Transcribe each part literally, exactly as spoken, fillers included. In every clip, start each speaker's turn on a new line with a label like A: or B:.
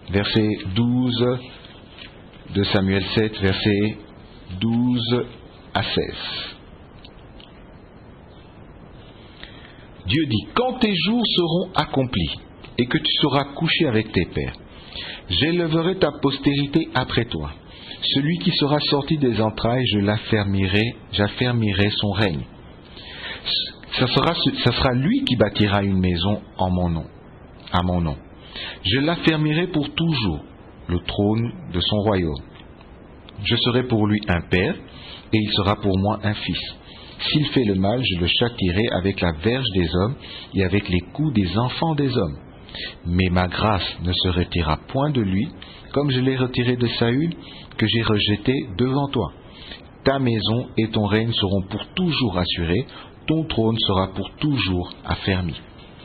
A: verset douze de Samuel sept, versets douze à seize. Dieu dit, quand tes jours seront accomplis et que tu seras couché avec tes pères, j'élèverai ta postérité après toi. Celui qui sera sorti des entrailles, je l'affermirai, j'affermirai son règne. Ça sera, ça sera lui qui bâtira une maison en mon nom, à mon nom. Je l'affermirai pour toujours, le trône de son royaume. Je serai pour lui un père, et il sera pour moi un fils. S'il fait le mal, je le châtierai avec la verge des hommes et avec les coups des enfants des hommes. Mais ma grâce ne se retirera point de lui, comme je l'ai retiré de Saül, que j'ai rejeté devant toi. Ta maison et ton règne seront pour toujours assurés, ton trône sera pour toujours affermi.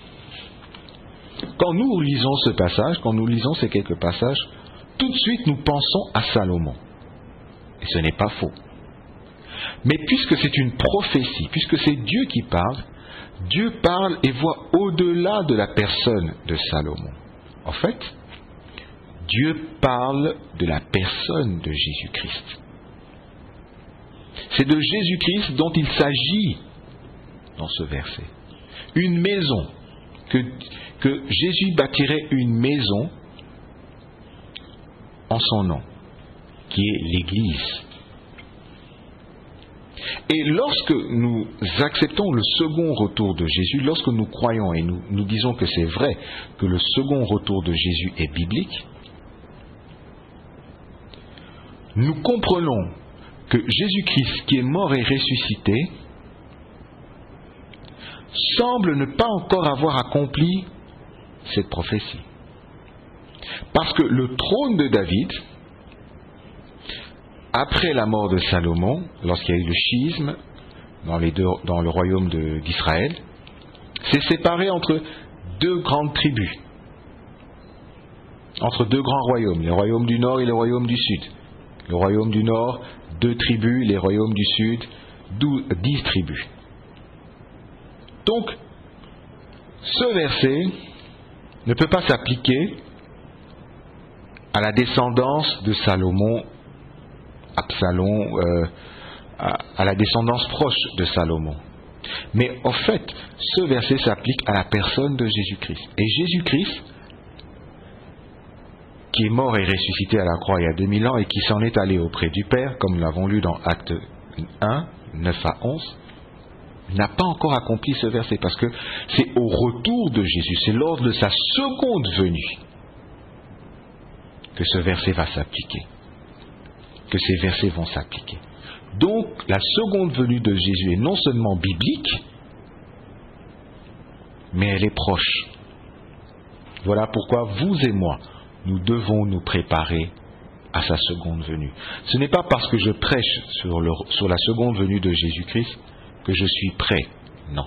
A: Quand nous lisons ce passage, quand nous lisons ces quelques passages, tout de suite nous pensons à Salomon. Et ce n'est pas faux. Mais puisque c'est une prophétie, puisque c'est Dieu qui parle, Dieu parle et voit au-delà de la personne de Salomon. En fait, Dieu parle de la personne de Jésus-Christ. C'est de Jésus-Christ dont il s'agit dans ce verset. Une maison, que, que Jésus bâtirait une maison en son nom, qui est l'Église. Et lorsque nous acceptons le second retour de Jésus, lorsque nous croyons et nous, nous disons que c'est vrai que le second retour de Jésus est biblique, nous comprenons que Jésus-Christ, qui est mort et ressuscité, semble ne pas encore avoir accompli cette prophétie. Parce que le trône de David, après la mort de Salomon, lorsqu'il y a eu le schisme dans, les deux, dans le royaume de, d'Israël, s'est séparé entre deux grandes tribus, entre deux grands royaumes, le royaume du nord et le royaume du sud. Le royaume du nord, deux tribus, les royaumes du sud, dix tribus. Donc, ce verset ne peut pas s'appliquer à la descendance de Salomon, Absalom, euh, à, à la descendance proche de Salomon. Mais en fait, ce verset s'applique à la personne de Jésus-Christ. Et Jésus-Christ, qui est mort et ressuscité à la croix il y a deux mille ans et qui s'en est allé auprès du Père, comme nous l'avons lu dans Actes un, neuf à onze, n'a pas encore accompli ce verset, parce que c'est au retour de Jésus, c'est lors de sa seconde venue que ce verset va s'appliquer, que ces versets vont s'appliquer. Donc, la seconde venue de Jésus est non seulement biblique, mais elle est proche. Voilà pourquoi vous et moi, nous devons nous préparer à sa seconde venue. Ce n'est pas parce que je prêche sur, le, sur la seconde venue de Jésus-Christ que je suis prêt. Non.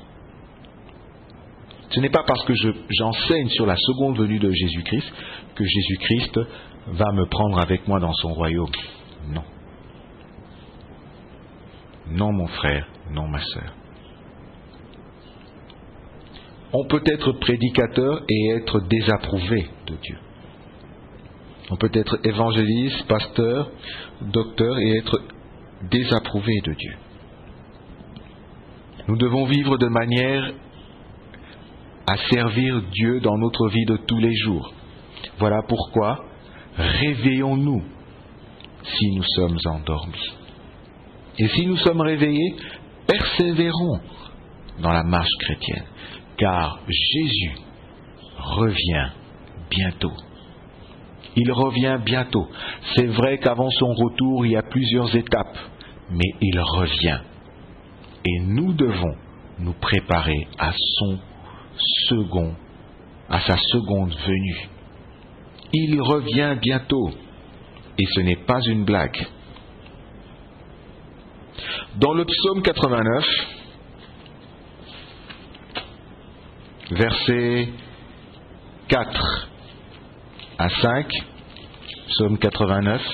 A: Ce n'est pas parce que je, j'enseigne sur la seconde venue de Jésus-Christ que Jésus-Christ va me prendre avec moi dans son royaume. Non. Non, mon frère, non, ma sœur. On peut être prédicateur et être désapprouvé de Dieu. On peut être évangéliste, pasteur, docteur et être désapprouvé de Dieu. Nous devons vivre de manière à servir Dieu dans notre vie de tous les jours. Voilà pourquoi réveillons-nous si nous sommes endormis. Et si nous sommes réveillés, persévérons dans la marche chrétienne, car Jésus revient bientôt. Il revient bientôt. C'est vrai qu'avant son retour, il y a plusieurs étapes, mais il revient. Et nous devons nous préparer à son second, à sa seconde venue. Il revient bientôt. Et ce n'est pas une blague. Dans le psaume quatre-vingt-neuf, versets quatre à cinq, psaume quatre-vingt-neuf,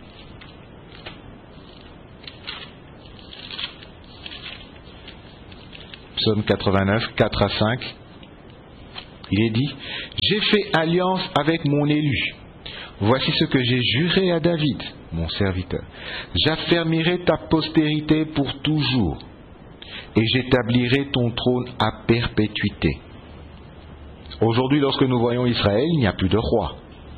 A: psaume quatre-vingt-neuf, quatre à cinq, il est dit « J'ai fait alliance avec mon élu, voici ce que j'ai juré à David, mon serviteur. J'affermirai ta postérité pour toujours, et j'établirai ton trône à perpétuité. Aujourd'hui, lorsque nous voyons Israël, il n'y a plus de roi.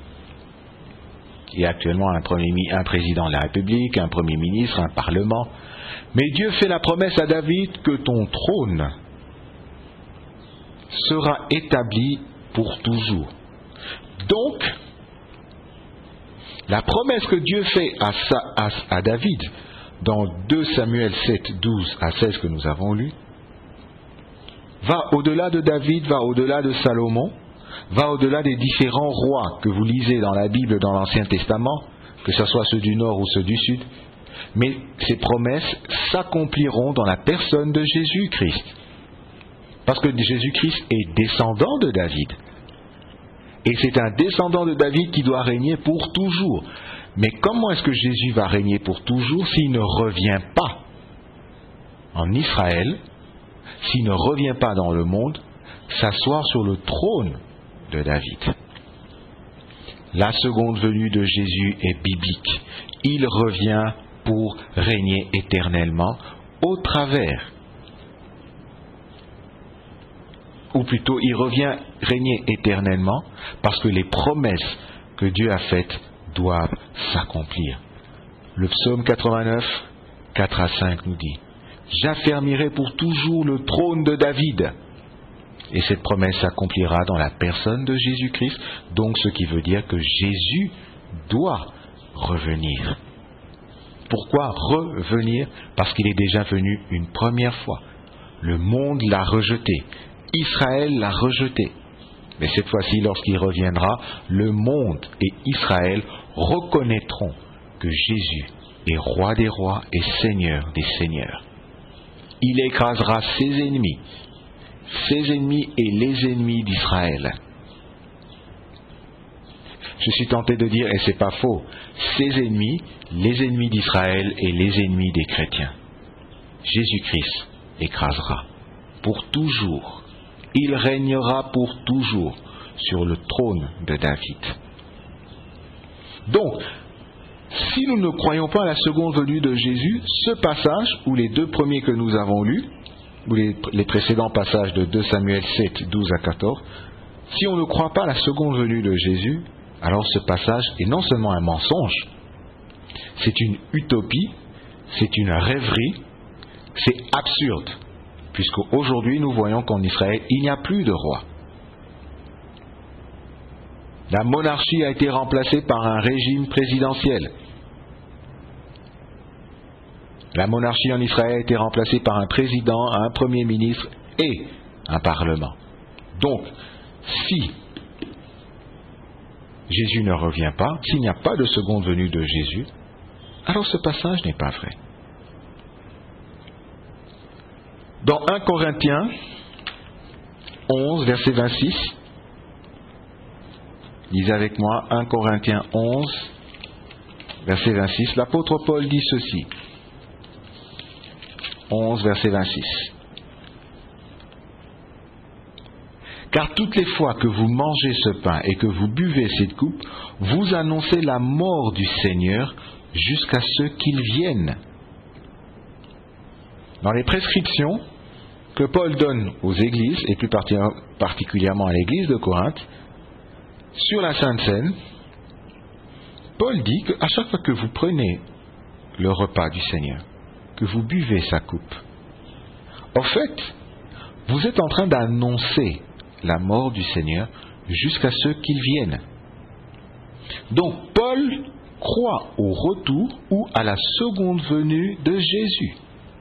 A: Il y a actuellement un, premier, un président de la République, un premier ministre, un parlement. Mais Dieu fait la promesse à David que ton trône sera établi pour toujours. Donc, la promesse que Dieu fait à, sa, à, à David, dans deux Samuel sept, douze à seize que nous avons lu, va au-delà de David, va au-delà de Salomon, va au-delà des différents rois que vous lisez dans la Bible, dans l'Ancien Testament, que ce soit ceux du Nord ou ceux du Sud. Mais ces promesses s'accompliront dans la personne de Jésus-Christ. Parce que Jésus-Christ est descendant de David. Et c'est un descendant de David qui doit régner pour toujours. Mais comment est-ce que Jésus va régner pour toujours s'il ne revient pas en Israël, s'il ne revient pas dans le monde, s'asseoir sur le trône de David? La seconde venue de Jésus est biblique. Il revient pour régner éternellement au travers, ou plutôt il revient régner éternellement parce que les promesses que Dieu a faites doivent s'accomplir. Le psaume quatre-vingt-neuf, quatre à cinq nous dit: j'affermirai pour toujours le trône de David. Et cette promesse s'accomplira dans la personne de Jésus-Christ, donc ce qui veut dire que Jésus doit revenir. Pourquoi revenir? Parce qu'il est déjà venu une première fois. Le monde l'a rejeté. Israël l'a rejeté. Mais cette fois-ci, lorsqu'il reviendra, le monde et Israël reconnaîtront que Jésus est roi des rois et seigneur des seigneurs. Il écrasera ses ennemis, ses ennemis et les ennemis d'Israël. Je suis tenté de dire, et c'est pas faux, ses ennemis, les ennemis d'Israël et les ennemis des chrétiens. Jésus-Christ écrasera pour toujours. Il régnera pour toujours sur le trône de David. Donc, si nous ne croyons pas à la seconde venue de Jésus, ce passage, ou les deux premiers que nous avons lus, ou les, les précédents passages de deux Samuel sept, douze à quatorze, si on ne croit pas à la seconde venue de Jésus, alors ce passage est non seulement un mensonge, c'est une utopie, c'est une rêverie, c'est absurde, puisqu'aujourd'hui nous voyons qu'en Israël, il n'y a plus de roi. La monarchie a été remplacée par un régime présidentiel. La monarchie en Israël a été remplacée par un président, un premier ministre et un parlement. Donc, si Jésus ne revient pas, s'il n'y a pas de seconde venue de Jésus, alors ce passage n'est pas vrai. Dans un Corinthiens onze, verset vingt-six, lisez avec moi un Corinthiens onze, verset vingt-six, l'apôtre Paul dit ceci. onze, verset vingt-six. Car toutes les fois que vous mangez ce pain et que vous buvez cette coupe, vous annoncez la mort du Seigneur jusqu'à ce qu'il vienne. Dans les prescriptions que Paul donne aux églises, et plus particulièrement à l'église de Corinthe, sur la Sainte Seine, Paul dit qu'à chaque fois que vous prenez le repas du Seigneur, que vous buvez sa coupe, en fait, vous êtes en train d'annoncer la mort du Seigneur jusqu'à ce qu'il vienne. Donc, Paul croit au retour ou à la seconde venue de Jésus.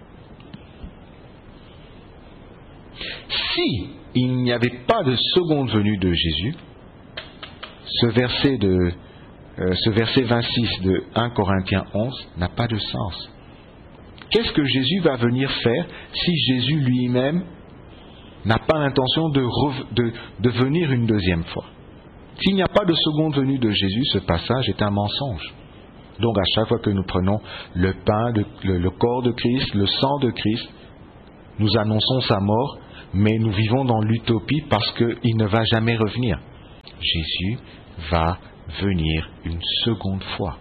A: Si il n'y avait pas de seconde venue de Jésus, ce verset, de, euh, ce verset vingt-six de un Corinthiens onze n'a pas de sens. Qu'est-ce que Jésus va venir faire si Jésus lui-même n'a pas l'intention de, de, de venir une deuxième fois? S'il n'y a pas de seconde venue de Jésus, ce passage est un mensonge. Donc à chaque fois que nous prenons le pain, de, le, le corps de Christ, le sang de Christ, nous annonçons sa mort, mais nous vivons dans l'utopie parce qu'il ne va jamais revenir. Jésus va venir une seconde fois.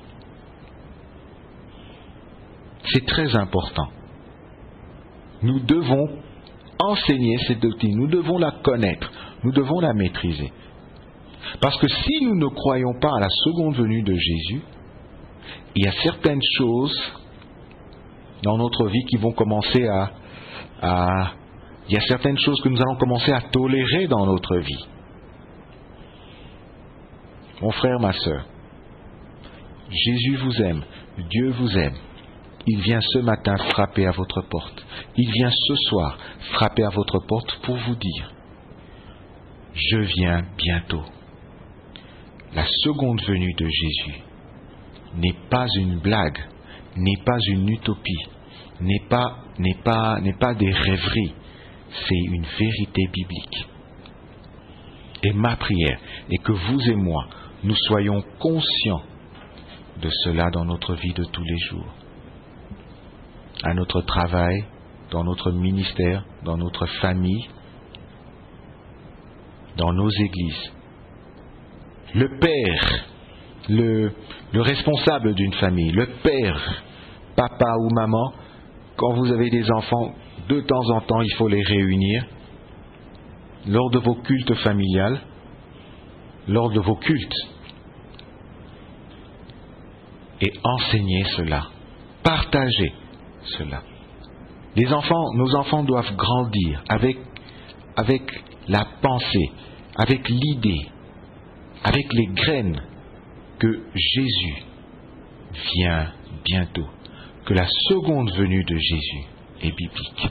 A: C'est très important. Nous devons enseigner cette doctrine, nous devons la connaître, nous devons la maîtriser. Parce que si nous ne croyons pas à la seconde venue de Jésus, il y a certaines choses dans notre vie qui vont commencer à, à... Il y a certaines choses que nous allons commencer à tolérer dans notre vie. Mon frère, ma sœur, Jésus vous aime, Dieu vous aime. Il vient ce matin frapper à votre porte. Il vient ce soir frapper à votre porte pour vous dire « Je viens bientôt ». La seconde venue de Jésus n'est pas une blague, n'est pas une utopie, n'est pas, n'est pas, n'est pas des rêveries, c'est une vérité biblique. Et ma prière est que vous et moi, nous soyons conscients de cela dans notre vie de tous les jours. À notre travail, dans notre ministère, dans notre famille, dans nos églises. Le père, le, le responsable d'une famille, le père, papa ou maman, quand vous avez des enfants, de temps en temps, il faut les réunir lors de vos cultes familiales, lors de vos cultes, et enseigner cela, partager cela. Les enfants, nos enfants doivent grandir avec, avec la pensée, avec l'idée, avec les graines que Jésus vient bientôt, que la seconde venue de Jésus est biblique.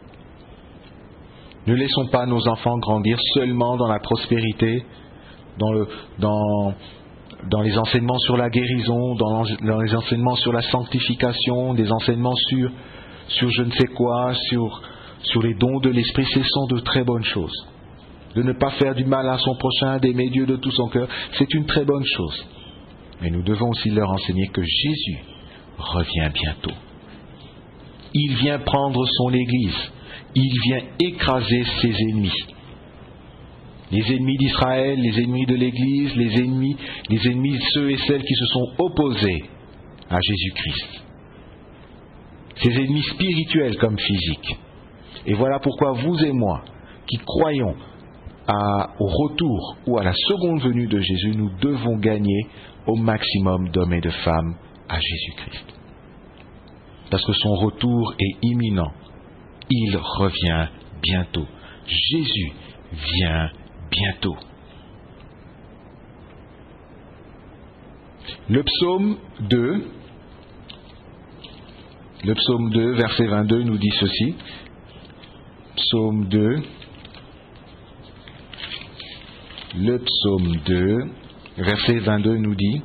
A: Ne laissons pas nos enfants grandir seulement dans la prospérité, dans, le, dans, dans les enseignements sur la guérison, dans, dans les enseignements sur la sanctification, des enseignements sur, sur je ne sais quoi, sur, sur les dons de l'esprit. Ce sont de très bonnes choses. De ne pas faire du mal à son prochain, d'aimer Dieu de tout son cœur, c'est une très bonne chose. Mais nous devons aussi leur enseigner que Jésus revient bientôt. Il vient prendre son Église. Il vient écraser ses ennemis. Les ennemis d'Israël, les ennemis de l'Église, les ennemis, les ennemis, ceux et celles qui se sont opposés à Jésus-Christ. Ces ennemis spirituels comme physiques. Et voilà pourquoi vous et moi, qui croyons à, au retour ou à la seconde venue de Jésus, nous devons gagner au maximum d'hommes et de femmes à Jésus-Christ. Parce que son retour est imminent. Il revient bientôt. Jésus vient bientôt. Le psaume deux, le psaume deux, verset vingt-deux, nous dit ceci. Psaume deux, le psaume deux, verset vingt-deux nous dit: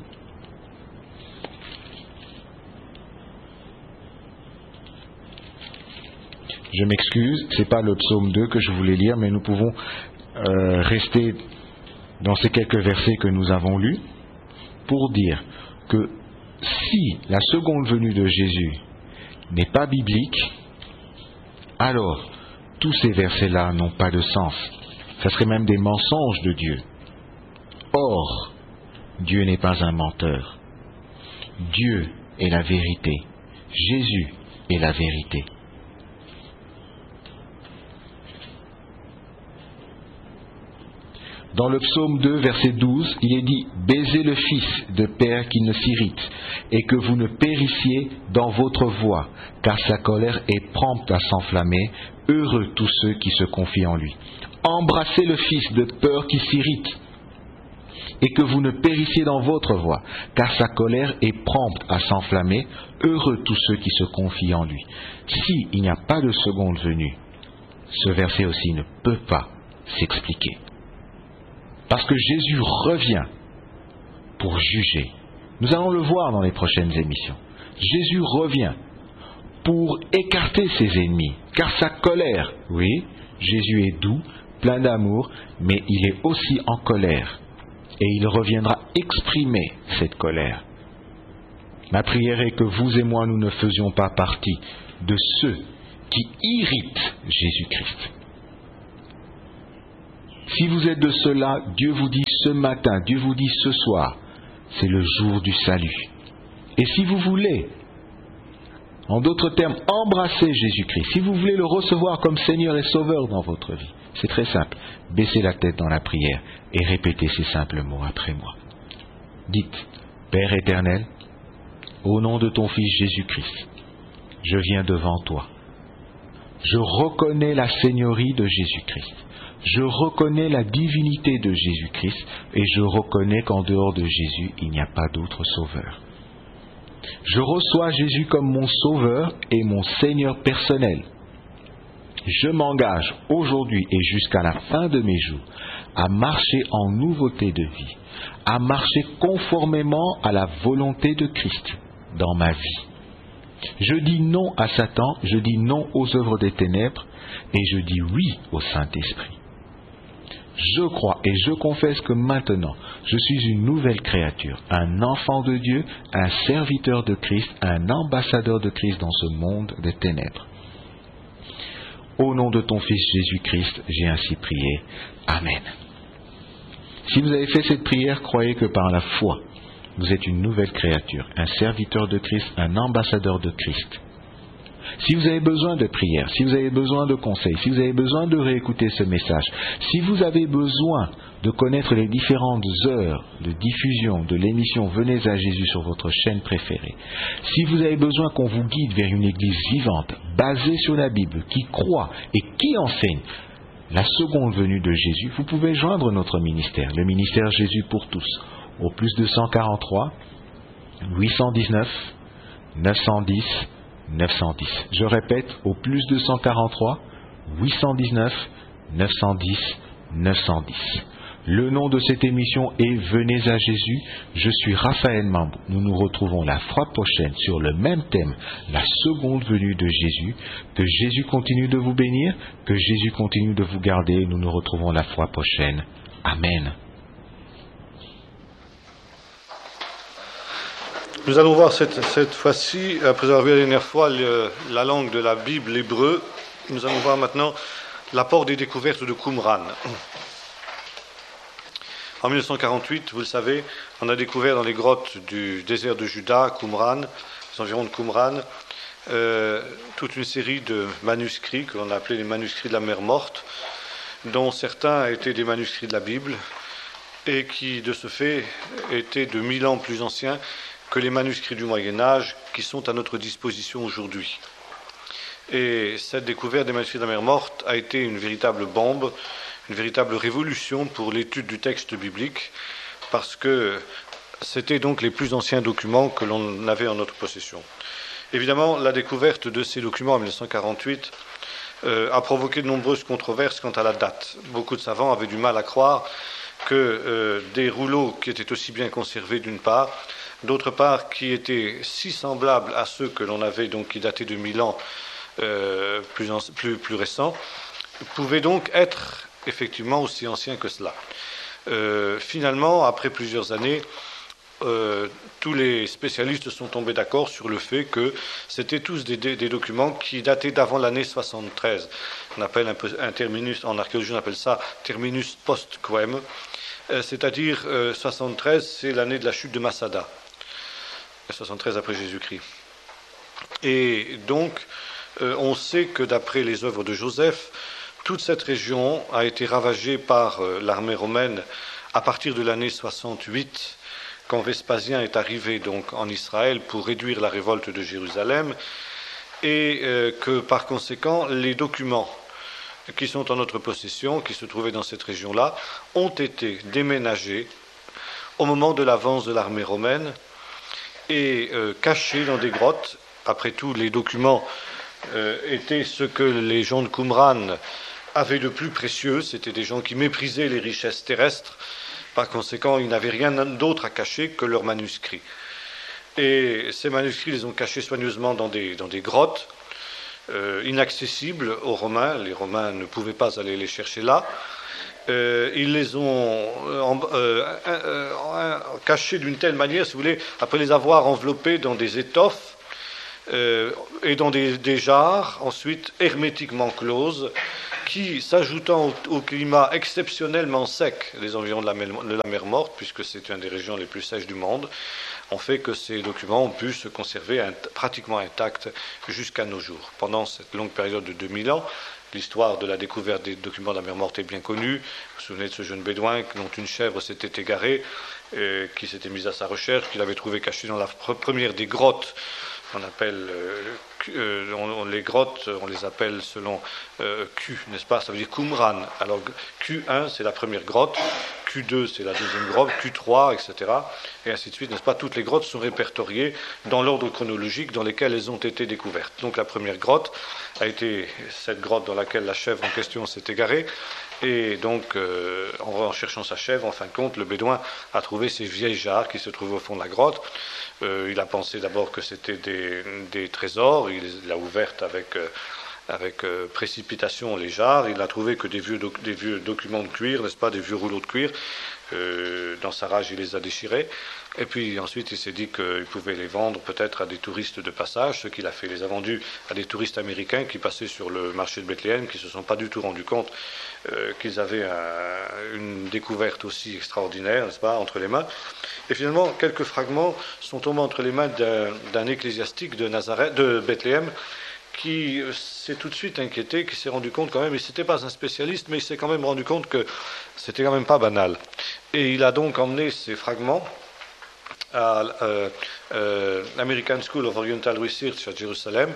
A: je m'excuse, ce n'est pas le psaume deux que je voulais lire, mais nous pouvons euh, rester dans ces quelques versets que nous avons lus pour dire que si la seconde venue de Jésus n'est pas biblique, alors tous ces versets-là n'ont pas de sens. Ça serait même des mensonges de Dieu. Or, Dieu n'est pas un menteur. Dieu est la vérité. Jésus est la vérité. Dans le psaume deux, verset douze, il est dit « Baisez le Fils de peur qu'il ne s'irrite, et que vous ne périssiez dans votre voie, car sa colère est prompte à s'enflammer. Heureux tous ceux qui se confient en lui. Embrassez le Fils de peur qu'il s'irrite, et que vous ne périssiez dans votre voie, car sa colère est prompte à s'enflammer. Heureux tous ceux qui se confient en lui. » S'il n'y a pas de seconde venue, ce verset aussi ne peut pas s'expliquer. Parce que Jésus revient pour juger. Nous allons le voir dans les prochaines émissions. Jésus revient pour écarter ses ennemis, car sa colère, oui, Jésus est doux, plein d'amour, mais il est aussi en colère. Et il reviendra exprimer cette colère. Ma prière est que vous et moi, nous ne faisions pas partie de ceux qui irritent Jésus-Christ. Si vous êtes de ceux-là, Dieu vous dit, ce matin, Dieu vous dit ce soir, c'est le jour du salut. Et si vous voulez, en d'autres termes, embrasser Jésus-Christ, si vous voulez le recevoir comme Seigneur et Sauveur dans votre vie, c'est très simple. Baissez la tête dans la prière et répétez ces simples mots après moi. Dites, Père éternel, au nom de ton Fils Jésus-Christ, je viens devant toi. Je reconnais la Seigneurie de Jésus-Christ. Je reconnais la divinité de Jésus-Christ et je reconnais qu'en dehors de Jésus, il n'y a pas d'autre Sauveur. Je reçois Jésus comme mon Sauveur et mon Seigneur personnel. Je m'engage aujourd'hui et jusqu'à la fin de mes jours à marcher en nouveauté de vie, à marcher conformément à la volonté de Christ dans ma vie. Je dis non à Satan, je dis non aux œuvres des ténèbres et je dis oui au Saint-Esprit. Je crois et je confesse que maintenant, je suis une nouvelle créature, un enfant de Dieu, un serviteur de Christ, un ambassadeur de Christ dans ce monde des ténèbres. Au nom de ton Fils Jésus-Christ, j'ai ainsi prié. Amen. Si vous avez fait cette prière, croyez que par la foi, vous êtes une nouvelle créature, un serviteur de Christ, un ambassadeur de Christ. Si vous avez besoin de prière, si vous avez besoin de conseils, si vous avez besoin de réécouter ce message, si vous avez besoin de connaître les différentes heures de diffusion de l'émission Venez à Jésus sur votre chaîne préférée, si vous avez besoin qu'on vous guide vers une église vivante, basée sur la Bible, qui croit et qui enseigne la seconde venue de Jésus, vous pouvez joindre notre ministère, le ministère Jésus pour tous, au plus deux cent quarante-trois, huit cent dix-neuf, neuf cent dix, neuf cent dix. Je répète, au plus deux cent quarante-trois, huit cent dix-neuf, neuf cent dix, neuf cent dix. Le nom de cette émission est Venez à Jésus. Je suis Raphaël Mambou. Nous nous retrouvons la fois prochaine sur le même thème, la seconde venue de Jésus. Que Jésus continue de vous bénir, que Jésus continue de vous garder. Nous nous retrouvons la fois prochaine. Amen.
B: Nous allons voir cette, cette fois-ci, après avoir vu la dernière fois le, la langue de la Bible, l'hébreu, nous allons voir maintenant l'apport des découvertes de Qumran. En mille neuf cent quarante-huit, vous le savez, on a découvert dans les grottes du désert de Juda, Qumran, les environs de Qumran, euh, toute une série de manuscrits que l'on a appelés les manuscrits de la mer morte, dont certains étaient des manuscrits de la Bible et qui, de ce fait, étaient de mille ans plus anciens que les manuscrits du Moyen-Âge qui sont à notre disposition aujourd'hui. Et cette découverte des manuscrits de la mer morte a été une véritable bombe, une véritable révolution pour l'étude du texte biblique, parce que c'était donc les plus anciens documents que l'on avait en notre possession. Évidemment, la découverte de ces documents en mille neuf cent quarante-huit euh, a provoqué de nombreuses controverses quant à la date. Beaucoup de savants avaient du mal à croire que euh, des rouleaux qui étaient aussi bien conservés d'une part, d'autre part qui étaient si semblables à ceux que l'on avait, donc qui dataient de mille ans euh, plus, en, plus, plus récents, pouvaient donc être effectivement aussi anciens que cela. Euh, finalement, après plusieurs années, euh, tous les spécialistes sont tombés d'accord sur le fait que c'était tous des, des, des documents qui dataient d'avant l'année soixante-treize. On appelle un, peu, un terminus, en archéologie on appelle ça terminus post-quem, euh, c'est-à-dire euh, soixante-treize, c'est l'année de la chute de Masada, soixante-treize après Jésus-Christ. Et donc, euh, on sait que d'après les œuvres de Joseph, toute cette région a été ravagée par euh, l'armée romaine à partir de l'année soixante-huit, quand Vespasien est arrivé donc en Israël pour réduire la révolte de Jérusalem, et euh, que par conséquent les documents qui sont en notre possession, qui se trouvaient dans cette région-là, ont été déménagés au moment de l'avance de l'armée romaine et euh, cachés dans des grottes. Après tout, les documents euh, étaient ce que les gens de Qumran avaient de plus précieux, c'était des gens qui méprisaient les richesses terrestres, par conséquent, ils n'avaient rien d'autre à cacher que leurs manuscrits. Et ces manuscrits, ils les ont cachés soigneusement dans des, dans des grottes, euh, inaccessibles aux Romains, les Romains ne pouvaient pas aller les chercher là, euh, ils les ont euh, euh, euh, cachés d'une telle manière, si vous voulez, après les avoir enveloppés dans des étoffes, euh, et dans des, des jarres, ensuite hermétiquement closes, qui, s'ajoutant au, au climat exceptionnellement sec des environs de la, mer, de la mer Morte, puisque c'est une des régions les plus sèches du monde, ont fait que ces documents ont pu se conserver int- pratiquement intacts jusqu'à nos jours. Pendant cette longue période de deux mille ans, l'histoire de la découverte des documents de la mer Morte est bien connue. Vous vous souvenez de ce jeune bédouin dont une chèvre s'était égarée, euh, qui s'était mise à sa recherche, qu'il avait trouvé caché dans la pr- première des grottes. On appelle euh, euh, on, on, les grottes, on les appelle selon euh, Q, n'est-ce pas? Ça veut dire Qumran. Alors Q un, c'est la première grotte, Q deux, c'est la deuxième grotte, Q trois, et cetera. Et ainsi de suite, n'est-ce pas? Toutes les grottes sont répertoriées dans l'ordre chronologique dans lequel elles ont été découvertes. Donc la première grotte a été cette grotte dans laquelle la chèvre en question s'est égarée. Et donc, euh, en cherchant sa chèvre, en fin de compte, le bédouin a trouvé ces vieilles jarres qui se trouvaient au fond de la grotte. Euh, il a pensé d'abord que c'était des, des trésors. Il les a ouvertes avec, euh, avec euh, précipitation les jarres. Il a trouvé que des vieux, doc- des vieux documents de cuir, n'est-ce pas, des vieux rouleaux de cuir. Euh, dans sa rage, il les a déchirés. Et puis ensuite, il s'est dit qu'il pouvait les vendre peut-être à des touristes de passage. Ce qu'il a fait, il les a vendus à des touristes américains qui passaient sur le marché de Bethléem, qui ne se sont pas du tout rendus compte euh, qu'ils avaient un, une découverte aussi extraordinaire, n'est-ce pas, entre les mains. Et finalement, quelques fragments sont tombés entre les mains d'un, d'un ecclésiastique de Nazareth, de Bethléem, qui s'est tout de suite inquiété, qui s'est rendu compte quand même, il n'était pas un spécialiste, mais il s'est quand même rendu compte que c'était quand même pas banal. Et il a donc emmené ces fragments à euh, euh, l'American School of Oriental Research à Jérusalem,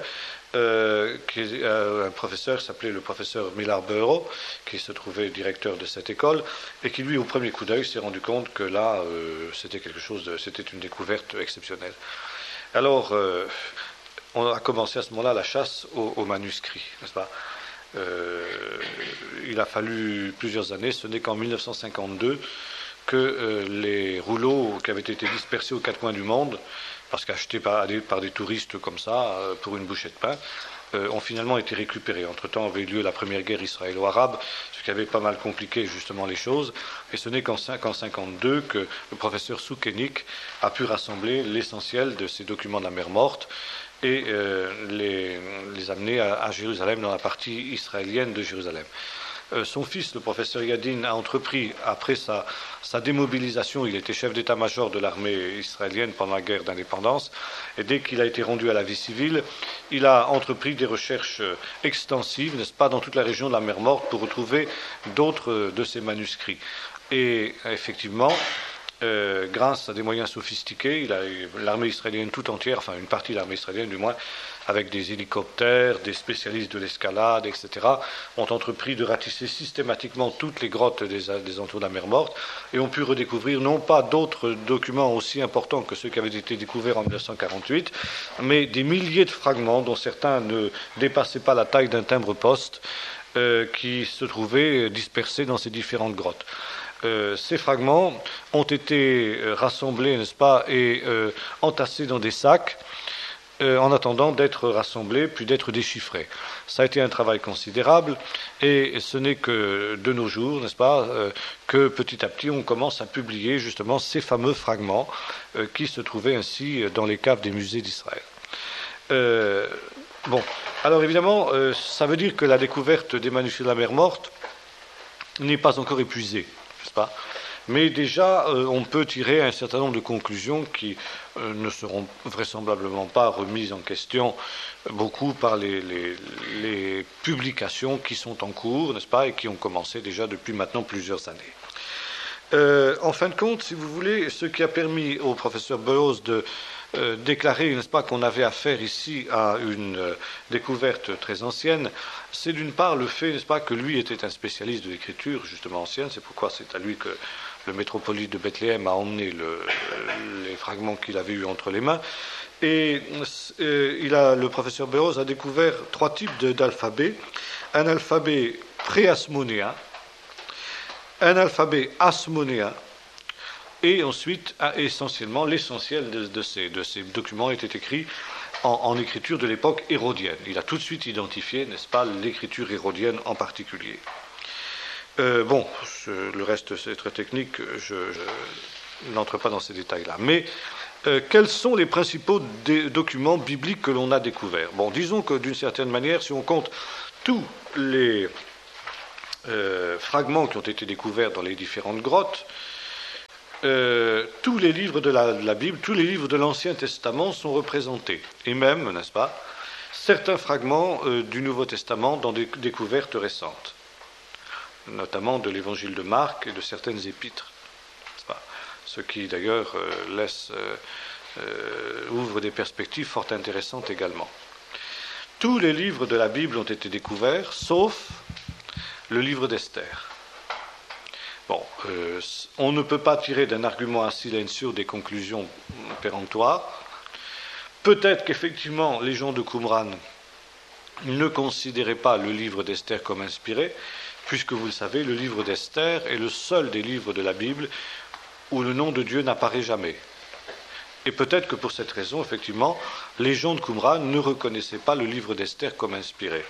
B: euh, qui est, euh, un professeur qui s'appelait le professeur Millard Burrow, qui se trouvait directeur de cette école, et qui lui, au premier coup d'œil, s'est rendu compte que là, euh, c'était quelque chose, de, c'était une découverte exceptionnelle. Alors, euh, on a commencé à ce moment-là la chasse aux, aux manuscrits, n'est-ce pas? Euh, il a fallu plusieurs années, ce n'est qu'en mille neuf cent cinquante-deux que euh, les rouleaux qui avaient été dispersés aux quatre coins du monde, parce qu'achetés par, par des touristes comme ça, euh, pour une bouchée de pain, euh, ont finalement été récupérés. Entre-temps avait eu lieu la première guerre israélo-arabe, ce qui avait pas mal compliqué justement les choses, et ce n'est qu'en mille neuf cent cinquante-deux que le professeur Soukenik a pu rassembler l'essentiel de ces documents de la mer Morte, et euh, les, les amener à, à Jérusalem, dans la partie israélienne de Jérusalem. Euh, son fils, le professeur Yadin, a entrepris, après sa, sa démobilisation, il était chef d'état-major de l'armée israélienne pendant la guerre d'indépendance, et dès qu'il a été rendu à la vie civile, il a entrepris des recherches extensives, n'est-ce pas, dans toute la région de la mer Morte, pour retrouver d'autres de ces manuscrits. Et effectivement, Euh, grâce à des moyens sophistiqués, il a, l'armée israélienne tout entière, enfin une partie de l'armée israélienne du moins, avec des hélicoptères, des spécialistes de l'escalade, et cetera, ont entrepris de ratisser systématiquement toutes les grottes des, des entours de la mer Morte et ont pu redécouvrir non pas d'autres documents aussi importants que ceux qui avaient été découverts en mille neuf cent quarante-huit, mais des milliers de fragments dont certains ne dépassaient pas la taille d'un timbre-poste euh, qui se trouvaient dispersés dans ces différentes grottes. Euh, ces fragments ont été euh, rassemblés, n'est-ce pas, et euh, entassés dans des sacs euh, en attendant d'être rassemblés puis d'être déchiffrés. Ça a été un travail considérable et ce n'est que de nos jours, n'est-ce pas, euh, que petit à petit on commence à publier justement ces fameux fragments euh, qui se trouvaient ainsi dans les caves des musées d'Israël. Euh, bon, alors évidemment, euh, ça veut dire que la découverte des manuscrits de la mer Morte n'est pas encore épuisée. Pas. Mais déjà, euh, on peut tirer un certain nombre de conclusions qui euh, ne seront vraisemblablement pas remises en question beaucoup par les, les, les publications qui sont en cours, n'est-ce pas, et qui ont commencé déjà depuis maintenant plusieurs années. Euh, en fin de compte, si vous voulez, ce qui a permis au professeur Burrows de euh, déclarer, n'est-ce pas, qu'on avait affaire ici à une euh, découverte très ancienne, c'est d'une part le fait, n'est-ce pas, que lui était un spécialiste de l'écriture, justement ancienne, c'est pourquoi c'est à lui que le métropolite de Bethléem a emmené le, les fragments qu'il avait eus entre les mains. Et euh, il a, le professeur Burrows a découvert trois types de, d'alphabets. Un alphabet pré-asmonéen, un alphabet asmonéen, et ensuite, essentiellement, l'essentiel de, de, ces, de ces documents était écrit en, en écriture de l'époque hérodienne. Il a tout de suite identifié, n'est-ce pas, l'écriture hérodienne en particulier. Euh, bon, ce, le reste c'est très technique, je, je n'entre pas dans ces détails-là. Mais euh, quels sont les principaux documents bibliques que l'on a découverts? Bon, disons que d'une certaine manière, si on compte tous les euh, fragments qui ont été découverts dans les différentes grottes, euh, tous les livres de la, de la Bible, tous les livres de l'Ancien Testament sont représentés. Et même, n'est-ce pas, certains fragments euh, du Nouveau Testament dans des découvertes récentes, notamment de l'Évangile de Marc et de certaines épîtres. Ce qui d'ailleurs euh, laisse, euh, euh, ouvre des perspectives fort intéressantes également. Tous les livres de la Bible ont été découverts, sauf le livre d'Esther. Bon, euh, on ne peut pas tirer d'un argument à silencieux des conclusions péremptoires. Peut-être qu'effectivement, les gens de Qumran ne considéraient pas le livre d'Esther comme inspiré, puisque vous le savez, le livre d'Esther est le seul des livres de la Bible où le nom de Dieu n'apparaît jamais. Et peut-être que pour cette raison, effectivement, les gens de Qumran ne reconnaissaient pas le livre d'Esther comme inspiré.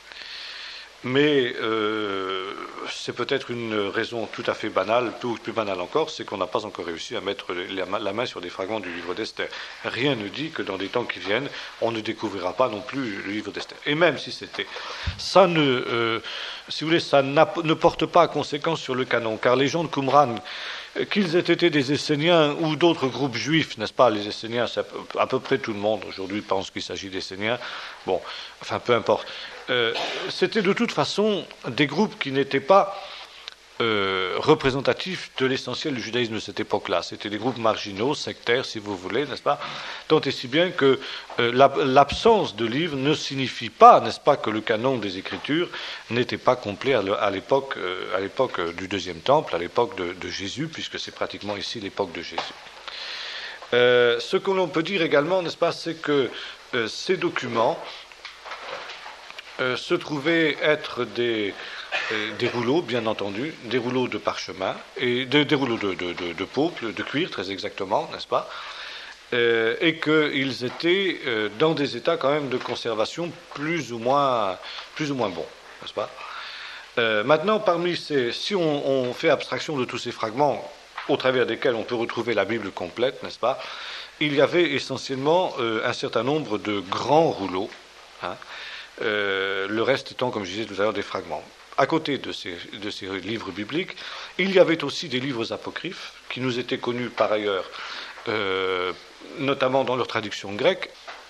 B: Mais euh, c'est peut-être une raison tout à fait banale, plus, plus banale encore, c'est qu'on n'a pas encore réussi à mettre la main sur des fragments du livre d'Esther. Rien ne dit que dans des temps qui viennent, on ne découvrira pas non plus le livre d'Esther. Et même si c'était, ça ne, euh, si vous voulez, ça ne porte pas à conséquence sur le canon, car les gens de Qumran, qu'ils aient été des Esséniens ou d'autres groupes juifs, n'est-ce pas, les Esséniens, c'est à peu près tout le monde aujourd'hui pense qu'il s'agit d'Esséniens, bon, enfin peu importe. Euh, c'était de toute façon des groupes qui n'étaient pas euh, représentatifs de l'essentiel du judaïsme de cette époque-là. C'était des groupes marginaux, sectaires, si vous voulez, n'est-ce pas? Tant et si bien que euh, l'absence de livres ne signifie pas, n'est-ce pas, que le canon des Écritures n'était pas complet à l'époque, euh, à l'époque du deuxième temple, à l'époque de, de Jésus, puisque c'est pratiquement ici l'époque de Jésus. Euh, ce que l'on peut dire également, n'est-ce pas, c'est que euh, ces documents Euh, se trouvaient être des, euh, des rouleaux, bien entendu, des rouleaux de parchemin, et de, des rouleaux de, de, de, de pourpre, de cuir, très exactement, n'est-ce pas, euh, et qu'ils étaient euh, dans des états quand même de conservation plus ou moins, plus ou moins bons, n'est-ce pas. Euh, maintenant, parmi ces, si on, on fait abstraction de tous ces fragments au travers desquels on peut retrouver la Bible complète, n'est-ce pas, il y avait essentiellement euh, un certain nombre de grands rouleaux, hein, Euh, le reste étant, comme je disais tout à l'heure, des fragments. À côté de ces, de ces livres bibliques, il y avait aussi des livres apocryphes qui nous étaient connus par ailleurs, euh, notamment dans leur traduction grecque.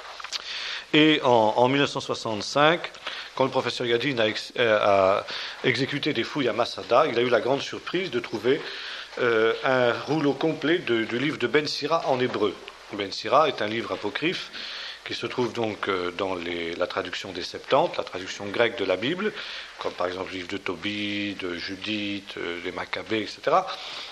B: Et en, en mille neuf cent soixante-cinq, quand le professeur Yadin a, ex, a exécuté des fouilles à Masada, il a eu la grande surprise de trouver euh, un rouleau complet de, du livre de Ben Sira en hébreu. Ben Sira est un livre apocryphe qui se trouve donc dans les, la traduction des Septante, la traduction grecque de la Bible, comme par exemple le livre de Tobie, de Judith, les Maccabées, et cetera.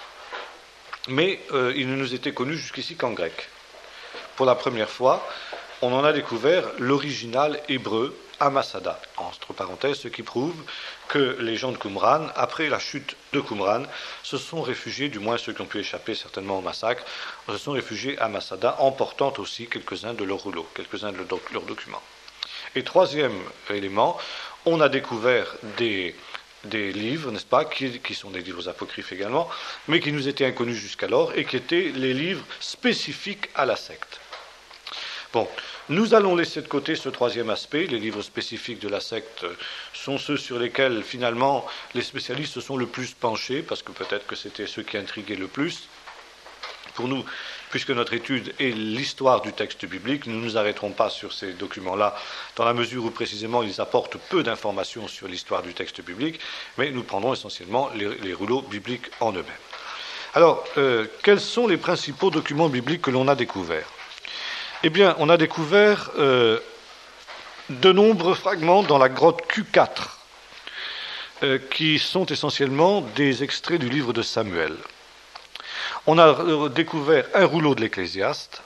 B: Mais euh, il ne nous était connu jusqu'ici qu'en grec. Pour la première fois, on en a découvert l'original hébreu à Masada, entre parenthèses, ce qui prouve que les gens de Qumran, après la chute de Qumran, se sont réfugiés, du moins ceux qui ont pu échapper certainement au massacre, se sont réfugiés à Masada, emportant aussi quelques-uns de leurs rouleaux, quelques-uns de leurs documents. Et troisième élément, on a découvert des, des livres, n'est-ce pas, qui, qui sont des livres apocryphes également, mais qui nous étaient inconnus jusqu'alors, et qui étaient les livres spécifiques à la secte. Bon, nous allons laisser de côté ce troisième aspect. Les livres spécifiques de la secte sont ceux sur lesquels, finalement, les spécialistes se sont le plus penchés, parce que peut-être que c'était ceux qui intriguaient le plus. Pour nous, puisque notre étude est l'histoire du texte biblique, nous ne nous arrêterons pas sur ces documents-là, dans la mesure où, précisément, ils apportent peu d'informations sur l'histoire du texte biblique, mais nous prendrons essentiellement les, les rouleaux bibliques en eux-mêmes. Alors, euh, quels sont les principaux documents bibliques que l'on a découverts ? Eh bien, on a découvert euh, de nombreux fragments dans la grotte Q quatre, euh, qui sont essentiellement des extraits du livre de Samuel. On a euh, découvert un rouleau de l'Ecclésiaste,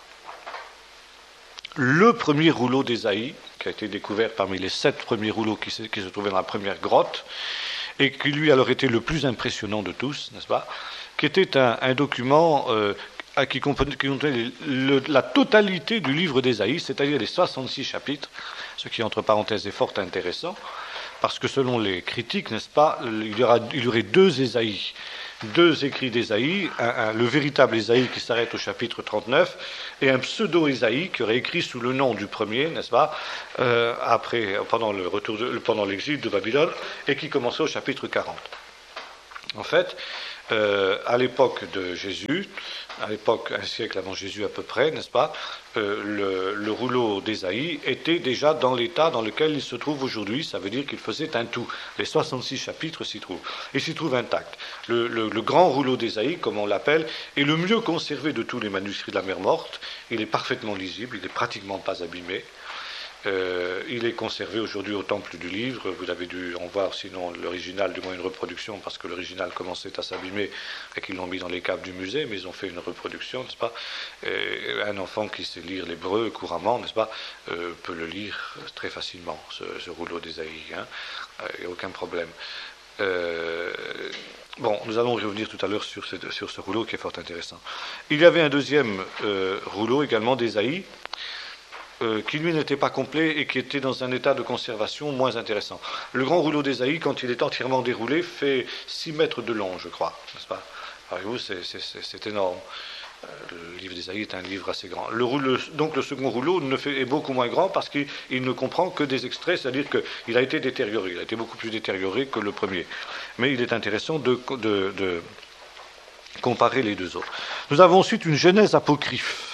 B: le premier rouleau d'Ésaïe, qui a été découvert parmi les sept premiers rouleaux qui se, qui se trouvaient dans la première grotte, et qui lui alors était le plus impressionnant de tous, n'est-ce pas, qui était un, un document euh, qui contenait le, la totalité du livre d'Ésaïe, c'est-à-dire les soixante-six chapitres, ce qui, entre parenthèses, est fort intéressant, parce que selon les critiques, n'est-ce pas, il y, aura, il y aurait deux Ésaïe. deux écrits d'Ésaïe, un, un, le véritable Ésaïe qui s'arrête au chapitre trente-neuf, et un pseudo-Ésaïe qui aurait écrit sous le nom du premier, n'est-ce pas, euh, après, pendant le retour de, pendant l'exil de Babylone, et qui commençait au chapitre quarante. En fait, euh, à l'époque de Jésus, à l'époque, un siècle avant Jésus à peu près, n'est-ce pas, euh, le, le rouleau d'Ésaïe était déjà dans l'état dans lequel il se trouve aujourd'hui, ça veut dire qu'il faisait un tout. Les soixante-six chapitres s'y trouvent, et s'y trouvent intacts. Le, le, le grand rouleau d'Ésaïe, comme on l'appelle, est le mieux conservé de tous les manuscrits de la mer Morte. Il est parfaitement lisible, il n'est pratiquement pas abîmé. Euh, il est conservé aujourd'hui au Temple du Livre. Vous avez dû en voir sinon l'original, du moins une reproduction, parce que l'original commençait à s'abîmer et qu'ils l'ont mis dans les caves du musée, mais ils ont fait une reproduction, n'est-ce pas? Et un enfant qui sait lire l'hébreu couramment, n'est-ce pas, euh, peut le lire très facilement, ce, ce rouleau d'Ésaïe, hein. Il n'y a aucun problème. Euh, bon, nous allons revenir tout à l'heure sur ce, sur ce rouleau qui est fort intéressant. Il y avait un deuxième euh, rouleau également d'Ésaïe, Euh, qui lui n'était pas complet et qui était dans un état de conservation moins intéressant. Le grand rouleau d'Ésaïe, quand il est entièrement déroulé, fait six mètres de long, je crois, n'est-ce pas? Voyez-vous, c'est, c'est, c'est, c'est énorme. Euh, le livre d'Ésaïe est un livre assez grand. Le rouleau, donc le second rouleau ne fait, est beaucoup moins grand parce qu'il il ne comprend que des extraits, c'est-à-dire qu'il a été détérioré, il a été beaucoup plus détérioré que le premier. Mais il est intéressant de, de, de comparer les deux autres. Nous avons ensuite une Genèse apocryphe.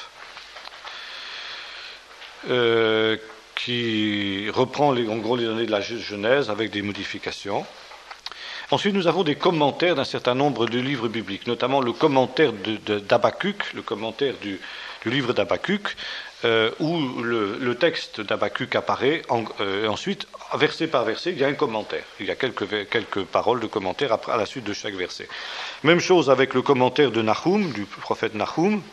B: Euh, qui reprend les, en gros les données de la Genèse avec des modifications. Ensuite, nous avons des commentaires d'un certain nombre de livres bibliques, notamment le commentaire de, de, d'Habakkuk, le commentaire du, du livre d'Habakkuk, euh, où le, le texte d'Habakkuk apparaît, en, euh, et ensuite, verset par verset, il y a un commentaire. Il y a quelques, quelques paroles de commentaires à, à la suite de chaque verset. Même chose avec le commentaire de Nahum, du prophète Nahum.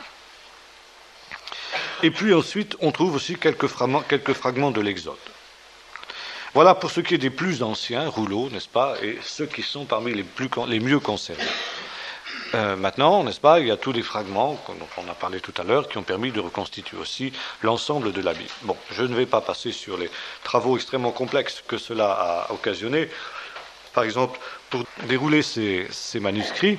B: Et puis ensuite, on trouve aussi quelques fragments, quelques fragments de l'Exode. Voilà pour ce qui est des plus anciens rouleaux, n'est-ce pas, et ceux qui sont parmi les, plus, les mieux conservés. Euh, maintenant, n'est-ce pas, il y a tous les fragments, dont on a parlé tout à l'heure, qui ont permis de reconstituer aussi l'ensemble de la Bible. Bon, je ne vais pas passer sur les travaux extrêmement complexes que cela a occasionné. Par exemple, pour dérouler ces, ces manuscrits,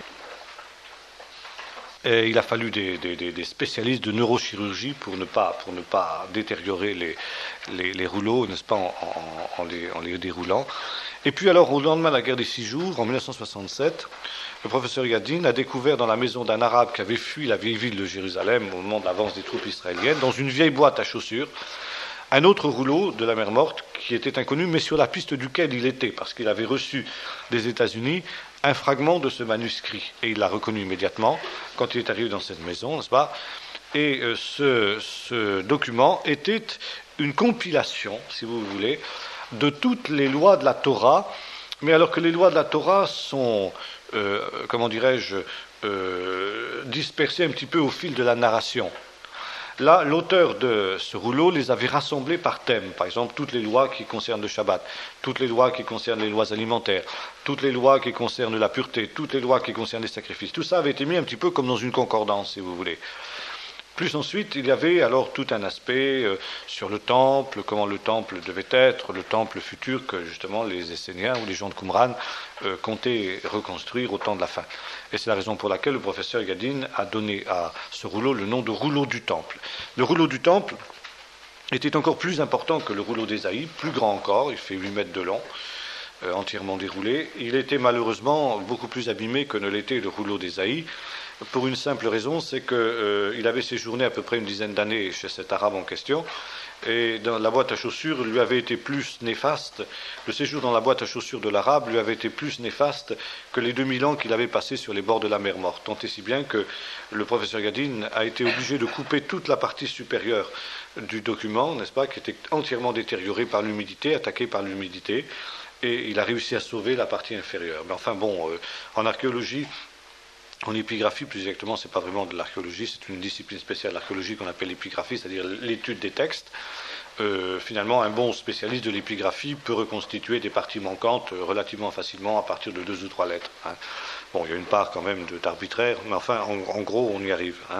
B: et il a fallu des, des, des spécialistes de neurochirurgie pour ne pas, pour ne pas détériorer les, les, les rouleaux, n'est-ce pas, en, en, en, les, en les déroulant. Et puis alors, au lendemain de la guerre des Six Jours, en mille neuf cent soixante-sept, le professeur Yadin a découvert dans la maison d'un Arabe qui avait fui la vieille ville de Jérusalem au moment de l'avance des troupes israéliennes, dans une vieille boîte à chaussures, un autre rouleau de la mer Morte qui était inconnu, mais sur la piste duquel il était, parce qu'il avait reçu des États-Unis un fragment de ce manuscrit. Et il l'a reconnu immédiatement quand il est arrivé dans cette maison, n'est-ce pas? Et euh, ce, ce document était une compilation, si vous voulez, de toutes les lois de la Torah, mais alors que les lois de la Torah sont, euh, comment dirais-je, euh, dispersées un petit peu au fil de la narration. Là, l'auteur de ce rouleau les avait rassemblés par thème. Par exemple, toutes les lois qui concernent le Shabbat, toutes les lois qui concernent les lois alimentaires, toutes les lois qui concernent la pureté, toutes les lois qui concernent les sacrifices. Tout ça avait été mis un petit peu comme dans une concordance, si vous voulez. Plus ensuite, il y avait alors tout un aspect euh, sur le temple, comment le temple devait être, le temple futur que justement les Esséniens ou les gens de Qumran euh, comptaient reconstruire au temps de la fin. Et c'est la raison pour laquelle le professeur Yadin a donné à ce rouleau le nom de rouleau du temple. Le rouleau du temple était encore plus important que le rouleau d'Ésaïe, plus grand encore, il fait huit mètres de long, euh, entièrement déroulé. Il était malheureusement beaucoup plus abîmé que ne l'était le rouleau d'Ésaïe, pour une simple raison, c'est qu'il euh, avait séjourné à peu près une dizaine d'années chez cet arabe en question, et dans la boîte à chaussures lui avait été plus néfaste, le séjour dans la boîte à chaussures de l'arabe lui avait été plus néfaste que les deux mille ans qu'il avait passés sur les bords de la mer Morte, tant et si bien que le professeur Yadin a été obligé de couper toute la partie supérieure du document, n'est-ce pas, qui était entièrement détériorée par l'humidité, attaquée par l'humidité, et il a réussi à sauver la partie inférieure. Mais enfin bon, euh, en archéologie, en épigraphie, plus exactement, ce n'est pas vraiment de l'archéologie, c'est une discipline spéciale de l'archéologie qu'on appelle l'épigraphie, c'est-à-dire l'étude des textes. Euh, finalement, un bon spécialiste de l'épigraphie peut reconstituer des parties manquantes euh, relativement facilement à partir de deux ou trois lettres. Hein. Bon, il y a une part quand même de, d'arbitraire, mais enfin, en, en gros, on y arrive. Hein.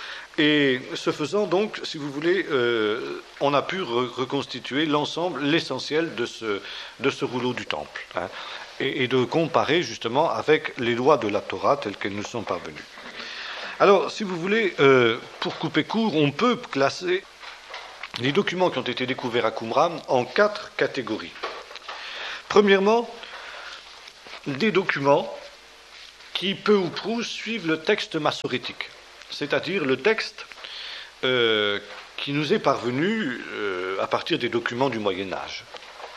B: Et ce faisant, donc, si vous voulez, euh, on a pu re- reconstituer l'ensemble, l'essentiel de ce, de ce rouleau du temple. Hein. et, et de comparer justement avec les lois de la Torah telles qu'elles nous sont parvenues. Alors, si vous voulez, euh, pour couper court, on peut classer les documents qui ont été découverts à Qumran en quatre catégories. Premièrement, des documents qui, peu ou prou, suivent le texte massorétique, c'est-à-dire le texte euh, qui nous est parvenu euh, à partir des documents du Moyen-Âge.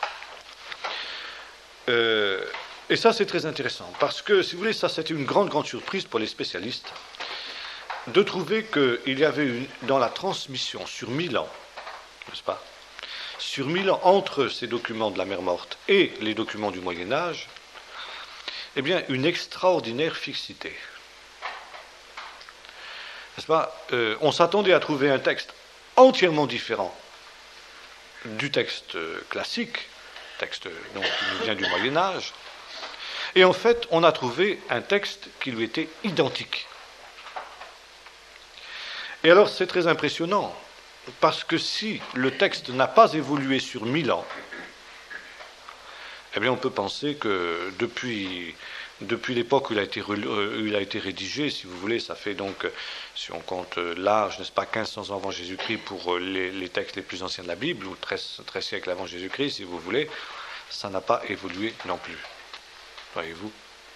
B: Euh, et ça, c'est très intéressant, parce que, si vous voulez, ça, c'était une grande, grande surprise pour les spécialistes, de trouver qu'il y avait une, dans la transmission sur mille ans, n'est-ce pas, sur mille ans entre ces documents de la mer Morte et les documents du Moyen-Âge, eh bien, une extraordinaire fixité. N'est-ce pas, euh, on s'attendait à trouver un texte entièrement différent du texte classique, texte donc, qui nous vient du Moyen-Âge, et en fait, on a trouvé un texte qui lui était identique. Et alors, c'est très impressionnant, parce que si le texte n'a pas évolué sur mille ans, eh bien, on peut penser que depuis, depuis l'époque où il a été, où il a été rédigé, si vous voulez, ça fait donc, si on compte l'âge, n'est-ce pas, quinze cents ans avant Jésus-Christ pour les, les textes les plus anciens de la Bible, ou treize, treize siècles avant Jésus-Christ, si vous voulez, ça n'a pas évolué non plus. Voyez-vous ?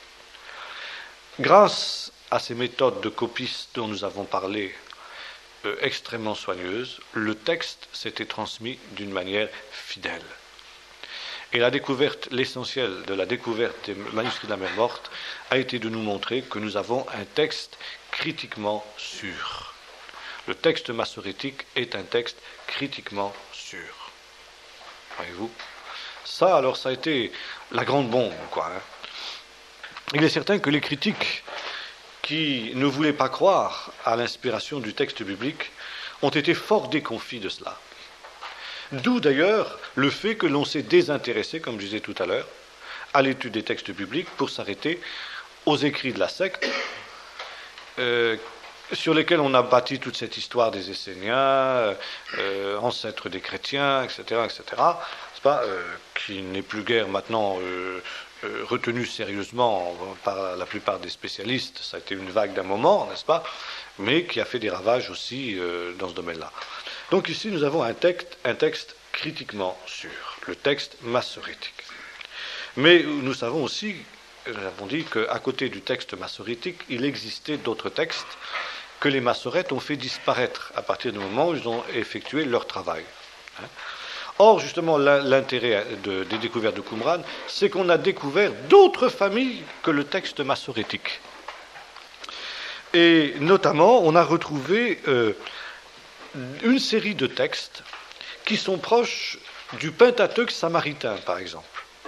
B: Grâce à ces méthodes de copie dont nous avons parlé, euh, extrêmement soigneuses, le texte s'était transmis d'une manière fidèle. Et la découverte, l'essentiel de la découverte des manuscrits de la mer Morte a été de nous montrer que nous avons un texte critiquement sûr. Le texte massorétique est un texte critiquement sûr. Voyez-vous ? Ça, alors, ça a été la grande bombe, quoi. Hein. Il est certain que les critiques qui ne voulaient pas croire à l'inspiration du texte biblique ont été fort déconfits de cela. D'où d'ailleurs le fait que l'on s'est désintéressé, comme je disais tout à l'heure, à l'étude des textes bibliques pour s'arrêter aux écrits de la secte, euh, sur lesquels on a bâti toute cette histoire des Esséniens, euh, ancêtres des chrétiens, et cetera, et cetera, c'est pas, euh, qui n'est plus guère maintenant euh, euh, retenu sérieusement par la plupart des spécialistes. Ça a été une vague d'un moment, n'est-ce pas, mais qui a fait des ravages aussi euh, dans ce domaine-là. Donc ici, nous avons un texte, un texte critiquement sûr, le texte massorétique. Mais nous savons aussi, nous avons dit qu'à côté du texte massorétique, il existait d'autres textes que les massorètes ont fait disparaître à partir du moment où ils ont effectué leur travail. Or, justement, l'intérêt de, des découvertes de Qumran, c'est qu'on a découvert d'autres familles que le texte massorétique. Et notamment, on a retrouvé euh, une série de textes qui sont proches du Pentateuque samaritain, par exemple.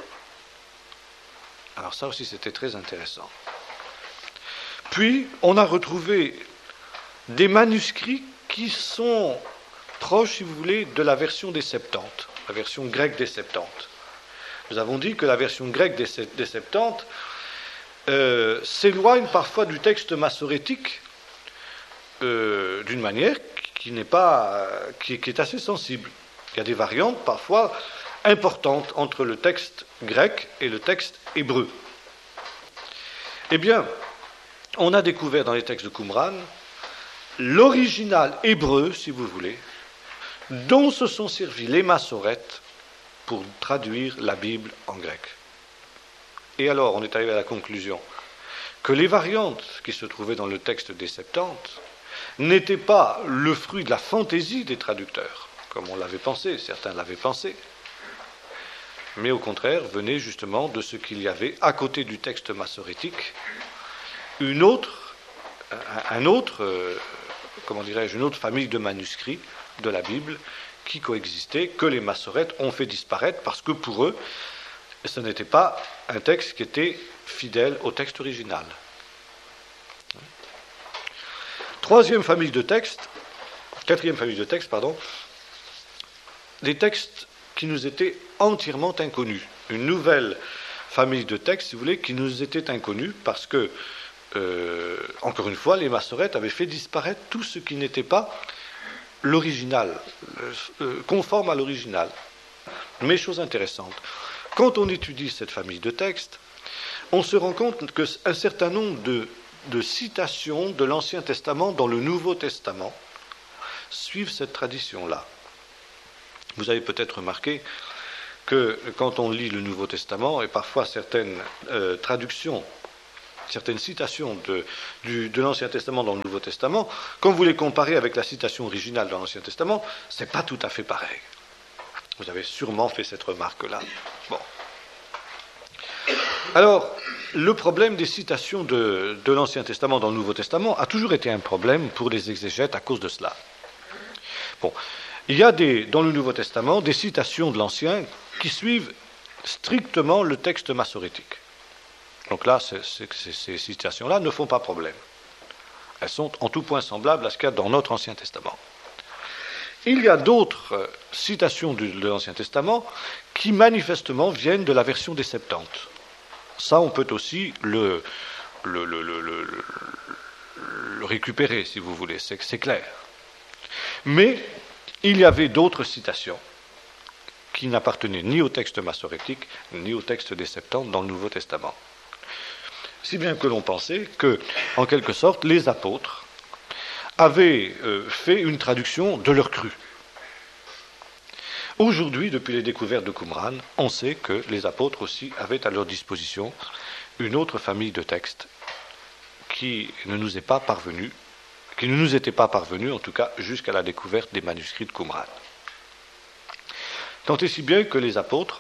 B: Alors ça aussi, c'était très intéressant. Puis, on a retrouvé des manuscrits qui sont proches, si vous voulez, de la version des Septante, la version grecque des Septante. Nous avons dit que la version grecque des, des Septante euh, s'éloigne parfois du texte massorétique euh, d'une manière qui n'est pas, euh, qui, qui est assez sensible. Il y a des variantes parfois importantes entre le texte grec et le texte hébreu. Eh bien, on a découvert dans les textes de Qumran l'original hébreu, si vous voulez, dont se sont servis les massorètes pour traduire la Bible en grec. Et alors, on est arrivé à la conclusion que les variantes qui se trouvaient dans le texte des Septante n'étaient pas le fruit de la fantaisie des traducteurs, comme on l'avait pensé, certains l'avaient pensé, mais au contraire venaient justement de ce qu'il y avait à côté du texte massorétique, une autre, un autre, euh, comment dirais-je, une autre famille de manuscrits de la Bible qui coexistaient, que les massorètes ont fait disparaître parce que pour eux, ce n'était pas un texte qui était fidèle au texte original. Troisième famille de textes, quatrième famille de textes, pardon, des textes qui nous étaient entièrement inconnus. Une nouvelle famille de textes, si vous voulez, qui nous étaient inconnus parce que, euh, encore une fois, les massorètes avaient fait disparaître tout ce qui n'était pas l'original, euh, conforme à l'original. Mais chose intéressante, quand on étudie cette famille de textes, on se rend compte qu'un certain nombre de, de citations de l'Ancien Testament dans le Nouveau Testament suivent cette tradition-là. Vous avez peut-être remarqué que quand on lit le Nouveau Testament, et parfois certaines euh, traductions, certaines citations de, du, de l'Ancien Testament dans le Nouveau Testament, quand vous les comparez avec la citation originale dans l'Ancien Testament, ce n'est pas tout à fait pareil. Vous avez sûrement fait cette remarque-là. Bon. Alors, le problème des citations de, de l'Ancien Testament dans le Nouveau Testament a toujours été un problème pour les exégètes à cause de cela. Bon. Il y a des, dans le Nouveau Testament des citations de l'Ancien qui suivent strictement le texte massorétique. Donc là, c'est, c'est, c'est, ces citations-là ne font pas problème. Elles sont en tout point semblables à ce qu'il y a dans notre Ancien Testament. Il y a d'autres citations de, de l'Ancien Testament qui manifestement viennent de la version des Septante. Ça, on peut aussi le, le, le, le, le, le récupérer, si vous voulez, c'est, c'est clair. Mais il y avait d'autres citations qui n'appartenaient ni au texte massorétique, ni au texte des Septante dans le Nouveau Testament. Si bien que l'on pensait que, en quelque sorte, les apôtres avaient euh, fait une traduction de leur cru. Aujourd'hui, depuis les découvertes de Qumran, on sait que les apôtres aussi avaient à leur disposition une autre famille de textes qui ne nous est pas parvenue, qui ne nous était pas parvenue, en tout cas, jusqu'à la découverte des manuscrits de Qumran. Tant et si bien que les apôtres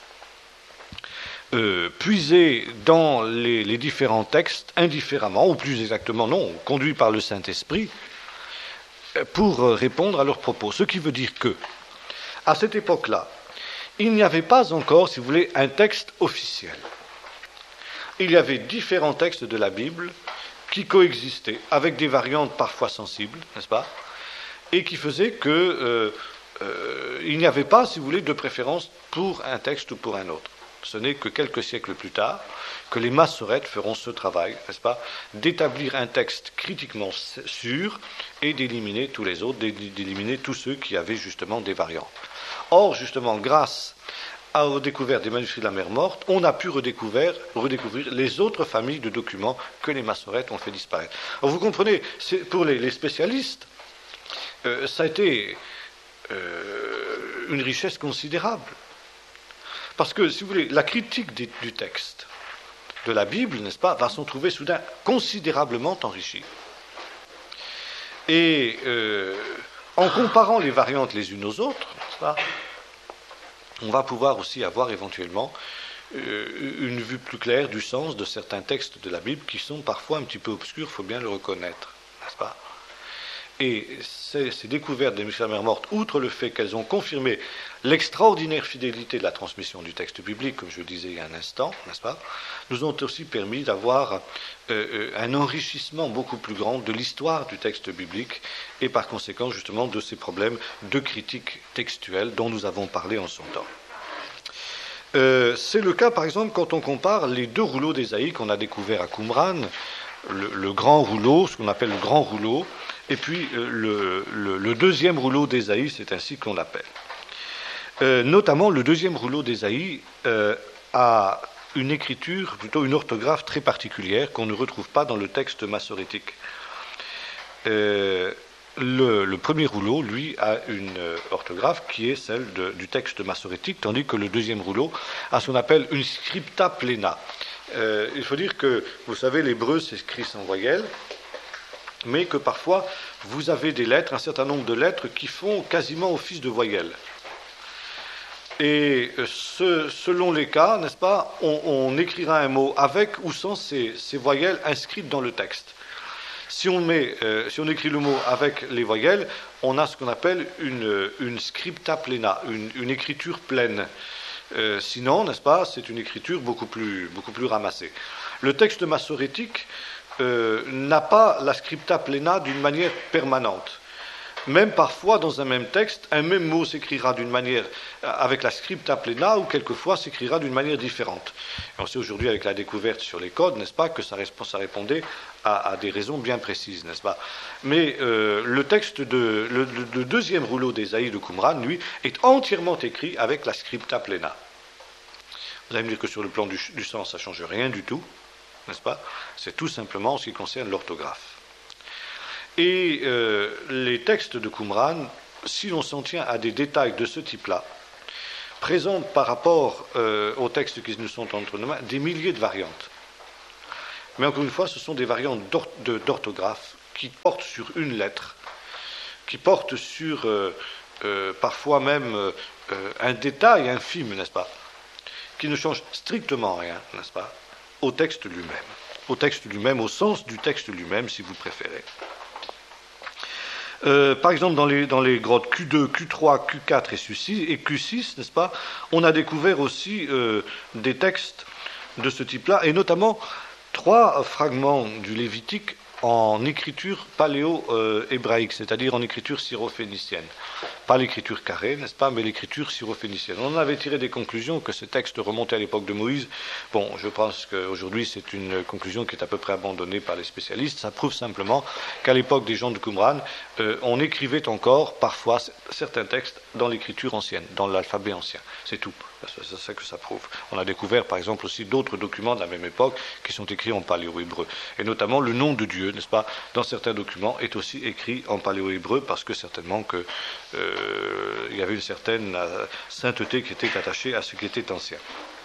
B: euh, puisaient dans les, les différents textes indifféremment, ou plus exactement non, conduits par le Saint-Esprit, pour répondre à leurs propos. Ce qui veut dire que, à cette époque-là, il n'y avait pas encore, si vous voulez, un texte officiel. Il y avait différents textes de la Bible qui coexistaient, avec des variantes parfois sensibles, n'est-ce pas, et qui faisaient que euh, euh, il n'y avait pas, si vous voulez, de préférence pour un texte ou pour un autre. Ce n'est que quelques siècles plus tard que les massorètes feront ce travail, n'est-ce pas, d'établir un texte critiquement sûr et d'éliminer tous les autres, d'éliminer tous ceux qui avaient justement des variantes. Or, justement, grâce aux découvertes des manuscrits de la mer Morte, on a pu redécouvrir, redécouvrir les autres familles de documents que les massorètes ont fait disparaître. Alors, vous comprenez, c'est, pour les, les spécialistes, euh, ça a été euh, une richesse considérable. Parce que, si vous voulez, la critique des, du texte de la Bible, n'est-ce pas, va s'en trouver soudain considérablement enrichie. Et euh, en comparant les variantes les unes aux autres, n'est-ce pas, on va pouvoir aussi avoir éventuellement euh, une vue plus claire du sens de certains textes de la Bible qui sont parfois un petit peu obscurs, il faut bien le reconnaître, n'est-ce pas? Et ces, ces découvertes des manuscrits de la mer Morte, outre le fait qu'elles ont confirmé l'extraordinaire fidélité de la transmission du texte biblique, comme je le disais il y a un instant, n'est-ce pas, nous ont aussi permis d'avoir euh, un enrichissement beaucoup plus grand de l'histoire du texte biblique et par conséquent justement de ces problèmes de critique textuelle dont nous avons parlé en son temps. Euh, c'est le cas par exemple quand on compare les deux rouleaux d'Ésaïe qu'on a découverts à Qumran, le, le grand rouleau, ce qu'on appelle le grand rouleau, et puis euh, le, le, le deuxième rouleau d'Ésaïe, c'est ainsi qu'on l'appelle. Euh, notamment, le deuxième rouleau d'Ésaïe euh, a une écriture, plutôt une orthographe très particulière qu'on ne retrouve pas dans le texte massorétique. Euh, le, le premier rouleau, lui, a une orthographe qui est celle de, du texte massorétique, tandis que le deuxième rouleau a ce qu'on appelle une scripta plena. Euh, il faut dire que, vous savez, l'hébreu s'écrit sans voyelle, mais que parfois, vous avez des lettres, un certain nombre de lettres qui font quasiment office de voyelles. Et ce, selon les cas, n'est-ce pas, on, on écrira un mot avec ou sans ces, ces voyelles inscrites dans le texte. Si on, met, euh, si on écrit le mot avec les voyelles, on a ce qu'on appelle une, une scripta plena, une, une écriture pleine. Euh, sinon, n'est-ce pas, c'est une écriture beaucoup plus, beaucoup plus ramassée. Le texte massorétique euh, n'a pas la scripta plena d'une manière permanente. Même parfois, dans un même texte, un même mot s'écrira d'une manière avec la scripta plena ou quelquefois s'écrira d'une manière différente. Et on sait aujourd'hui, avec la découverte sur les codes, n'est-ce pas, que ça, ça répondait à, à des raisons bien précises, n'est-ce pas. Mais euh, le texte de le, le deuxième rouleau d'Ésaïe de Qumran, lui, est entièrement écrit avec la scripta plena. Vous allez me dire que sur le plan du, du sens, ça ne change rien du tout, n'est-ce pas? C'est tout simplement en ce qui concerne l'orthographe. Et euh, les textes de Qumran, si l'on s'en tient à des détails de ce type-là, présentent par rapport euh, aux textes qui nous sont entre nos mains des milliers de variantes. Mais encore une fois, ce sont des variantes d'orthographe qui portent sur une lettre, qui portent sur euh, euh, parfois même euh, un détail infime, n'est-ce pas, qui ne change strictement rien, n'est-ce pas, au texte lui-même, au texte lui-même, au sens du texte lui-même, si vous préférez. Euh, par exemple, dans les, dans les grottes Q deux, Q trois, Q quatre et Q six, n'est-ce pas, on a découvert aussi euh, des textes de ce type-là, et notamment trois fragments du Lévitique en écriture paléo-hébraïque, c'est-à-dire en écriture syrophénicienne. Pas l'écriture carrée, n'est-ce pas, mais l'écriture syrophénicienne. On avait tiré des conclusions que ces textes remontaient à l'époque de Moïse. Bon, je pense qu'aujourd'hui, c'est une conclusion qui est à peu près abandonnée par les spécialistes. Ça prouve simplement qu'à l'époque des gens de Qumran, euh, on écrivait encore, parfois, certains textes dans l'écriture ancienne, dans l'alphabet ancien. C'est tout. C'est ça que ça prouve. On a découvert, par exemple, aussi d'autres documents de la même époque qui sont écrits en paléo-hébreu. Et notamment, le nom de Dieu, n'est-ce pas, dans certains documents, est aussi écrit en paléo-hébreu parce que certainement que euh, il y avait une certaine euh, sainteté qui était attachée à ce qui était ancien.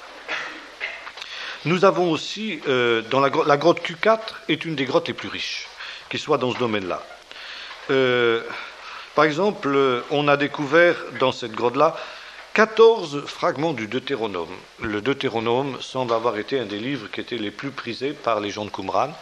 B: Nous avons aussi, euh, dans la, gro la grotte Q quatre est une des grottes les plus riches qui soit dans ce domaine-là. Euh, par exemple, on a découvert dans cette grotte-là quatorze fragments du Deutéronome. Le Deutéronome semble avoir été un des livres qui étaient les plus prisés par les gens de Qumran.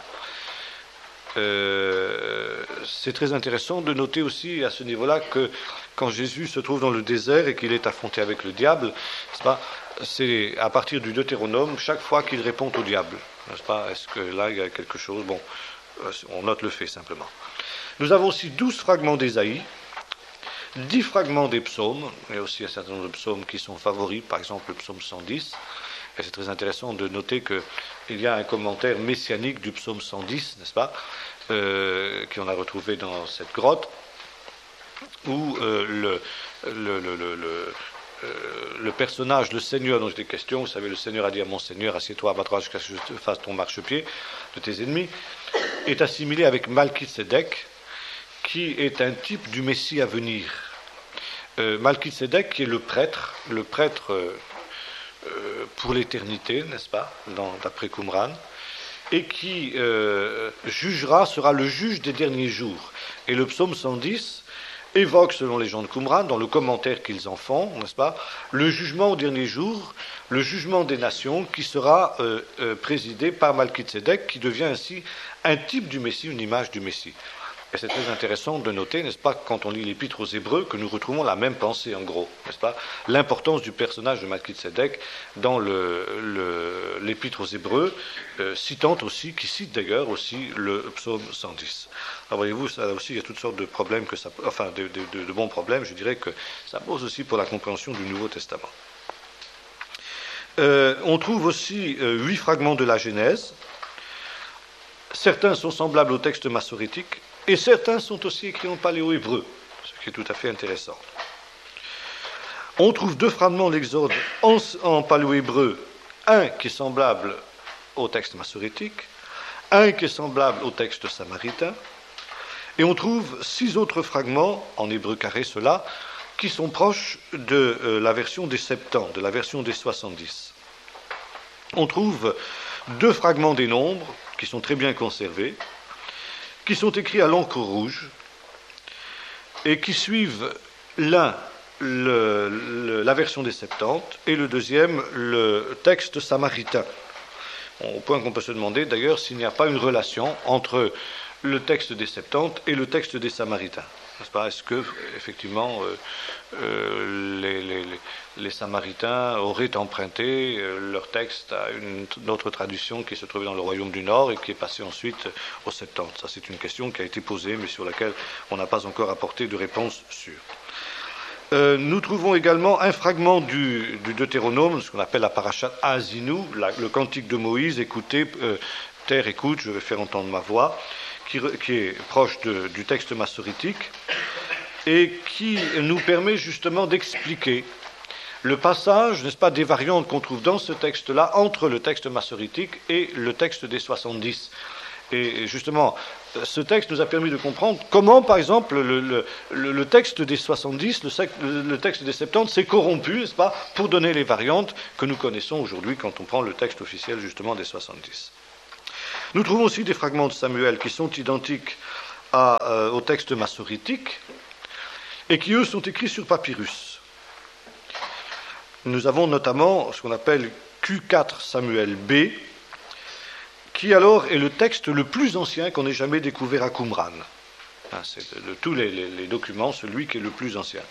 B: Euh, c'est très intéressant de noter aussi à ce niveau-là que quand Jésus se trouve dans le désert et qu'il est affronté avec le diable, c'est pas, c'est à partir du Deutéronome chaque fois qu'il répond au diable, n'est-ce pas? Est-ce que là il y a quelque chose? Bon, on note le fait simplement. Nous avons aussi douze fragments d'Ésaïe, dix fragments des psaumes, il y a aussi un certain nombre de psaumes qui sont favoris, par exemple le psaume cent dix, et c'est très intéressant de noter qu'il y a un commentaire messianique du psaume cent dix, n'est-ce pas, euh, qu'on a retrouvé dans cette grotte, où euh, le, le, le, le, le, euh, le personnage, le Seigneur dont il était question, vous savez, le Seigneur a dit à mon Seigneur, assieds-toi à ma droite jusqu'à ce que je te fasse ton marchepied de tes ennemis, est assimilé avec Malkisédek, qui est un type du Messie à venir. Euh, Malkisédek, qui est le prêtre, le prêtre euh, euh, pour l'éternité, n'est-ce pas, d'après Qumran, et qui euh, jugera, sera le juge des derniers jours. Et le psaume cent dix évoque, selon les gens de Qumran, dans le commentaire qu'ils en font, n'est-ce pas, le jugement au dernier jour, le jugement des nations, qui sera euh, euh, présidé par Malkisédek, qui devient ainsi un type du Messie, une image du Messie. Et c'est très intéressant de noter, n'est-ce pas, quand on lit l'Épître aux Hébreux, que nous retrouvons la même pensée, en gros, n'est-ce pas, l'importance du personnage de Malkisédek dans l'Épître aux Hébreux, euh, citant aussi, qui cite d'ailleurs aussi le psaume cent dix. Alors voyez-vous, ça aussi, il y a toutes sortes de problèmes, que ça, enfin de, de, de, de bons problèmes, je dirais que ça pose aussi pour la compréhension du Nouveau Testament. Euh, on trouve aussi euh, huit fragments de la Genèse. Certains sont semblables au texte massorétique, et certains sont aussi écrits en paléo-hébreu, ce qui est tout à fait intéressant. On trouve deux fragments de l'Exode en, en paléo-hébreu, un qui est semblable au texte massorétique, un qui est semblable au texte samaritain, et on trouve six autres fragments, en hébreu carré ceux-là, qui sont proches de euh, la version des Septante, de la version des soixante-dix. On trouve deux fragments des Nombres, qui sont très bien conservés, qui sont écrits à l'encre rouge et qui suivent l'un le, le, la version des Septante et le deuxième le texte samaritain. Au point qu'on peut se demander d'ailleurs s'il n'y a pas une relation entre le texte des Septante et le texte des Samaritains. N'est-ce pas? Est-ce que effectivement euh, euh, les, les, les Samaritains auraient emprunté euh, leur texte à une, une autre traduction qui se trouvait dans le royaume du Nord et qui est passée ensuite au Septante? Ça, c'est une question qui a été posée, mais sur laquelle on n'a pas encore apporté de réponse sûre. Euh, nous trouvons également un fragment du, du Deutéronome, ce qu'on appelle la parashat Haazinu, la, le cantique de Moïse. Écoutez, euh, terre, écoute, je vais faire entendre ma voix. Qui, qui est proche de, du texte massorétique et qui nous permet justement d'expliquer le passage, n'est-ce pas, des variantes qu'on trouve dans ce texte-là entre le texte massorétique et le texte des soixante-dix. Et justement, ce texte nous a permis de comprendre comment, par exemple, le, le, le texte des soixante-dix, le, le texte des septante s'est corrompu, n'est-ce pas, pour donner les variantes que nous connaissons aujourd'hui quand on prend le texte officiel, justement, des soixante-dix. Nous trouvons aussi des fragments de Samuel qui sont identiques à, euh, au texte massorétique et qui, eux, sont écrits sur papyrus. Nous avons notamment ce qu'on appelle Q quatre Samuel B, qui alors est le texte le plus ancien qu'on ait jamais découvert à Qumran. Hein, c'est de, de tous les, les, les documents, celui qui est le plus ancien.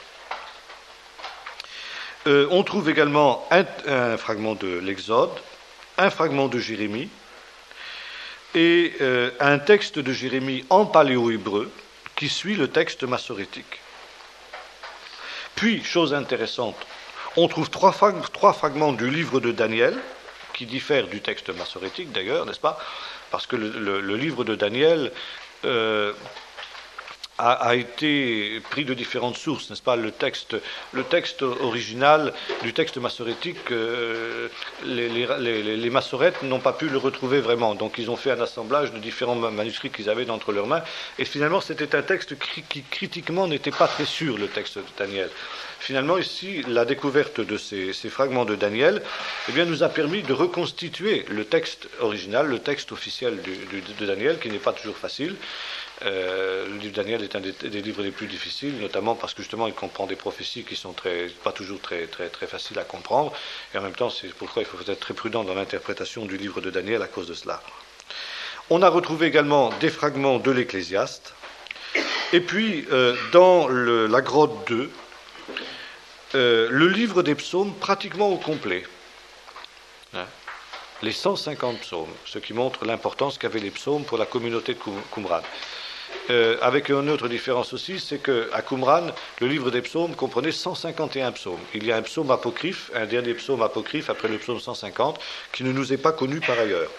B: Euh, on trouve également un, un fragment de l'Exode, un fragment de Jérémie, et euh, un texte de Jérémie en paléo-hébreu qui suit le texte massorétique. Puis, chose intéressante, on trouve trois, frag- trois fragments du livre de Daniel, qui diffèrent du texte massorétique d'ailleurs, n'est-ce pas? Parce que le, le, le livre de Daniel euh, a, a été pris de différentes sources, n'est-ce pas? Le texte, le texte original du texte massorétique, euh, les, les, les, les massorètes n'ont pas pu le retrouver vraiment, donc ils ont fait un assemblage de différents manuscrits qu'ils avaient entre leurs mains, et finalement c'était un texte qui, qui critiquement n'était pas très sûr, le texte de Daniel. Finalement, ici, la découverte de ces, ces fragments de Daniel eh bien, nous a permis de reconstituer le texte original, le texte officiel du, du, de Daniel, qui n'est pas toujours facile. Euh, le livre de Daniel est un des, des livres les plus difficiles, notamment parce que justement il comprend des prophéties qui sont très, pas toujours très, très, très faciles à comprendre, et en même temps c'est pourquoi il faut être très prudent dans l'interprétation du livre de Daniel à cause de cela. On a retrouvé également des fragments de l'Ecclésiaste, et puis euh, dans le, la grotte deux, euh, le livre des psaumes pratiquement au complet. Hein, les cent cinquante psaumes, ce qui montre l'importance qu'avaient les psaumes pour la communauté de Qumran. Euh, avec une autre différence aussi, c'est qu'à Qumran, le livre des psaumes comprenait cent cinquante et un psaumes. Il y a un psaume apocryphe, un dernier psaume apocryphe après le psaume cent cinquante, qui ne nous est pas connu par ailleurs.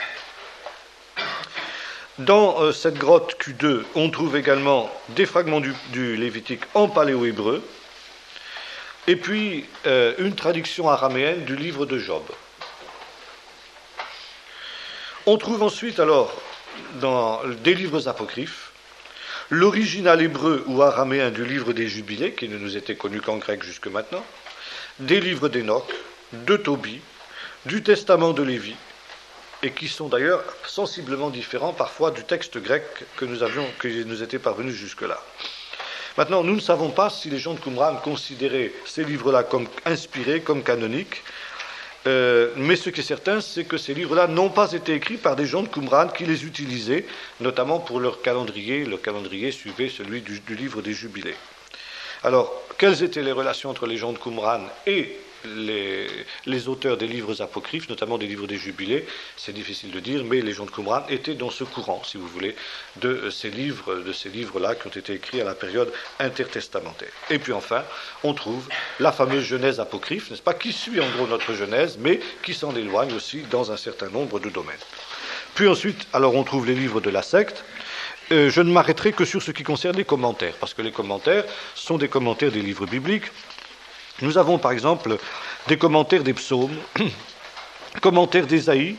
B: Dans euh, cette grotte Q deux, on trouve également des fragments du, du Lévitique en paléo-hébreu, et puis euh, une traduction araméenne du livre de Job. On trouve ensuite alors dans des livres apocryphes l'original hébreu ou araméen du livre des Jubilés, qui ne nous était connu qu'en grec jusque maintenant, des livres d'Enoch, de Tobie, du Testament de Lévi, et qui sont d'ailleurs sensiblement différents parfois du texte grec que nous avions, que nous était parvenu jusque-là. Maintenant, nous ne savons pas si les gens de Qumran considéraient ces livres-là comme inspirés, comme canoniques, euh, mais ce qui est certain, c'est que ces livres-là n'ont pas été écrits par des gens de Qumran qui les utilisaient, notamment pour leur calendrier. Le calendrier suivait celui du, du livre des Jubilés. Alors, quelles étaient les relations entre les gens de Qumran et Les, les auteurs des livres apocryphes, notamment des livres des Jubilés, c'est difficile de dire, mais les gens de Qumran étaient dans ce courant, si vous voulez, de ces livres, de ces livres-là qui ont été écrits à la période intertestamentaire. Et puis enfin, on trouve la fameuse Genèse apocryphe, n'est-ce pas, qui suit en gros notre Genèse, mais qui s'en éloigne aussi dans un certain nombre de domaines. Puis ensuite, alors on trouve les livres de la secte. Euh, je ne m'arrêterai que sur ce qui concerne les commentaires, parce que les commentaires sont des commentaires des livres bibliques. Nous avons par exemple des commentaires des psaumes, commentaires d'Ésaïe,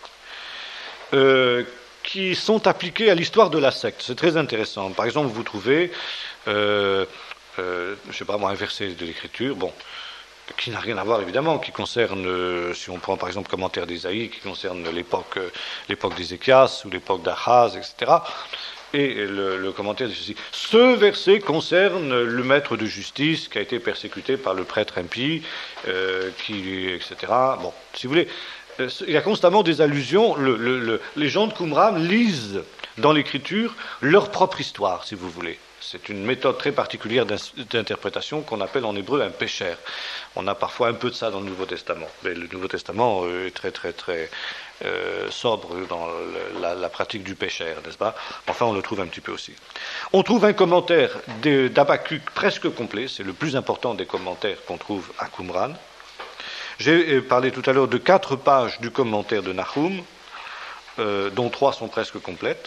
B: euh, qui sont appliqués à l'histoire de la secte. C'est très intéressant. Par exemple, vous trouvez, euh, euh, je ne sais pas moi, un verset de l'Écriture, bon, qui n'a rien à voir évidemment, qui concerne, euh, si on prend par exemple commentaire d'Ésaïe, qui concerne l'époque, euh, l'époque d'Ézéchias ou l'époque d'Achaz, et cetera. Et le, le commentaire dit ceci: ce verset concerne le maître de justice qui a été persécuté par le prêtre impie, euh, qui, et cetera. Bon, si vous voulez, euh, il y a constamment des allusions. Le, le, le, les gens de Qumran lisent dans l'Écriture leur propre histoire, si vous voulez. C'est une méthode très particulière d'interprétation qu'on appelle en hébreu un pécher. On a parfois un peu de ça dans le Nouveau Testament. Mais le Nouveau Testament est très, très, très euh, sobre dans la, la pratique du pécher, n'est-ce pas? Enfin, on le trouve un petit peu aussi. On trouve un commentaire d'Habakkuk presque complet. C'est le plus important des commentaires qu'on trouve à Qumran. J'ai parlé tout à l'heure de quatre pages du commentaire de Nahum, euh, dont trois sont presque complètes.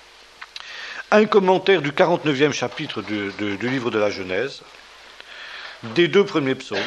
B: Un commentaire du quarante-neuvième chapitre du, du, du livre de la Genèse, des deux premiers psaumes,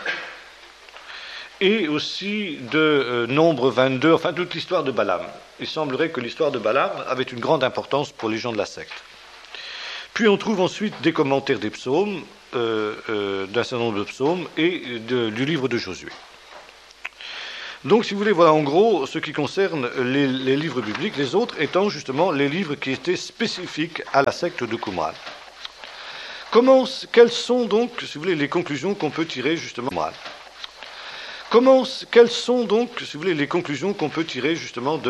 B: et aussi de euh, Nombre vingt-deux, enfin toute l'histoire de Balaam. Il semblerait que l'histoire de Balaam avait une grande importance pour les gens de la secte. Puis on trouve ensuite des commentaires des psaumes, euh, euh, d'un certain nombre de psaumes, et de, du livre de Josué. Donc, si vous voulez, voilà en gros ce qui concerne les, les livres bibliques, les autres étant justement les livres qui étaient spécifiques à la secte de Qumran. Comment, quelles sont donc, si vous voulez, les conclusions qu'on peut tirer justement Comment, quelles sont donc, si vous voulez, les conclusions qu'on peut tirer justement de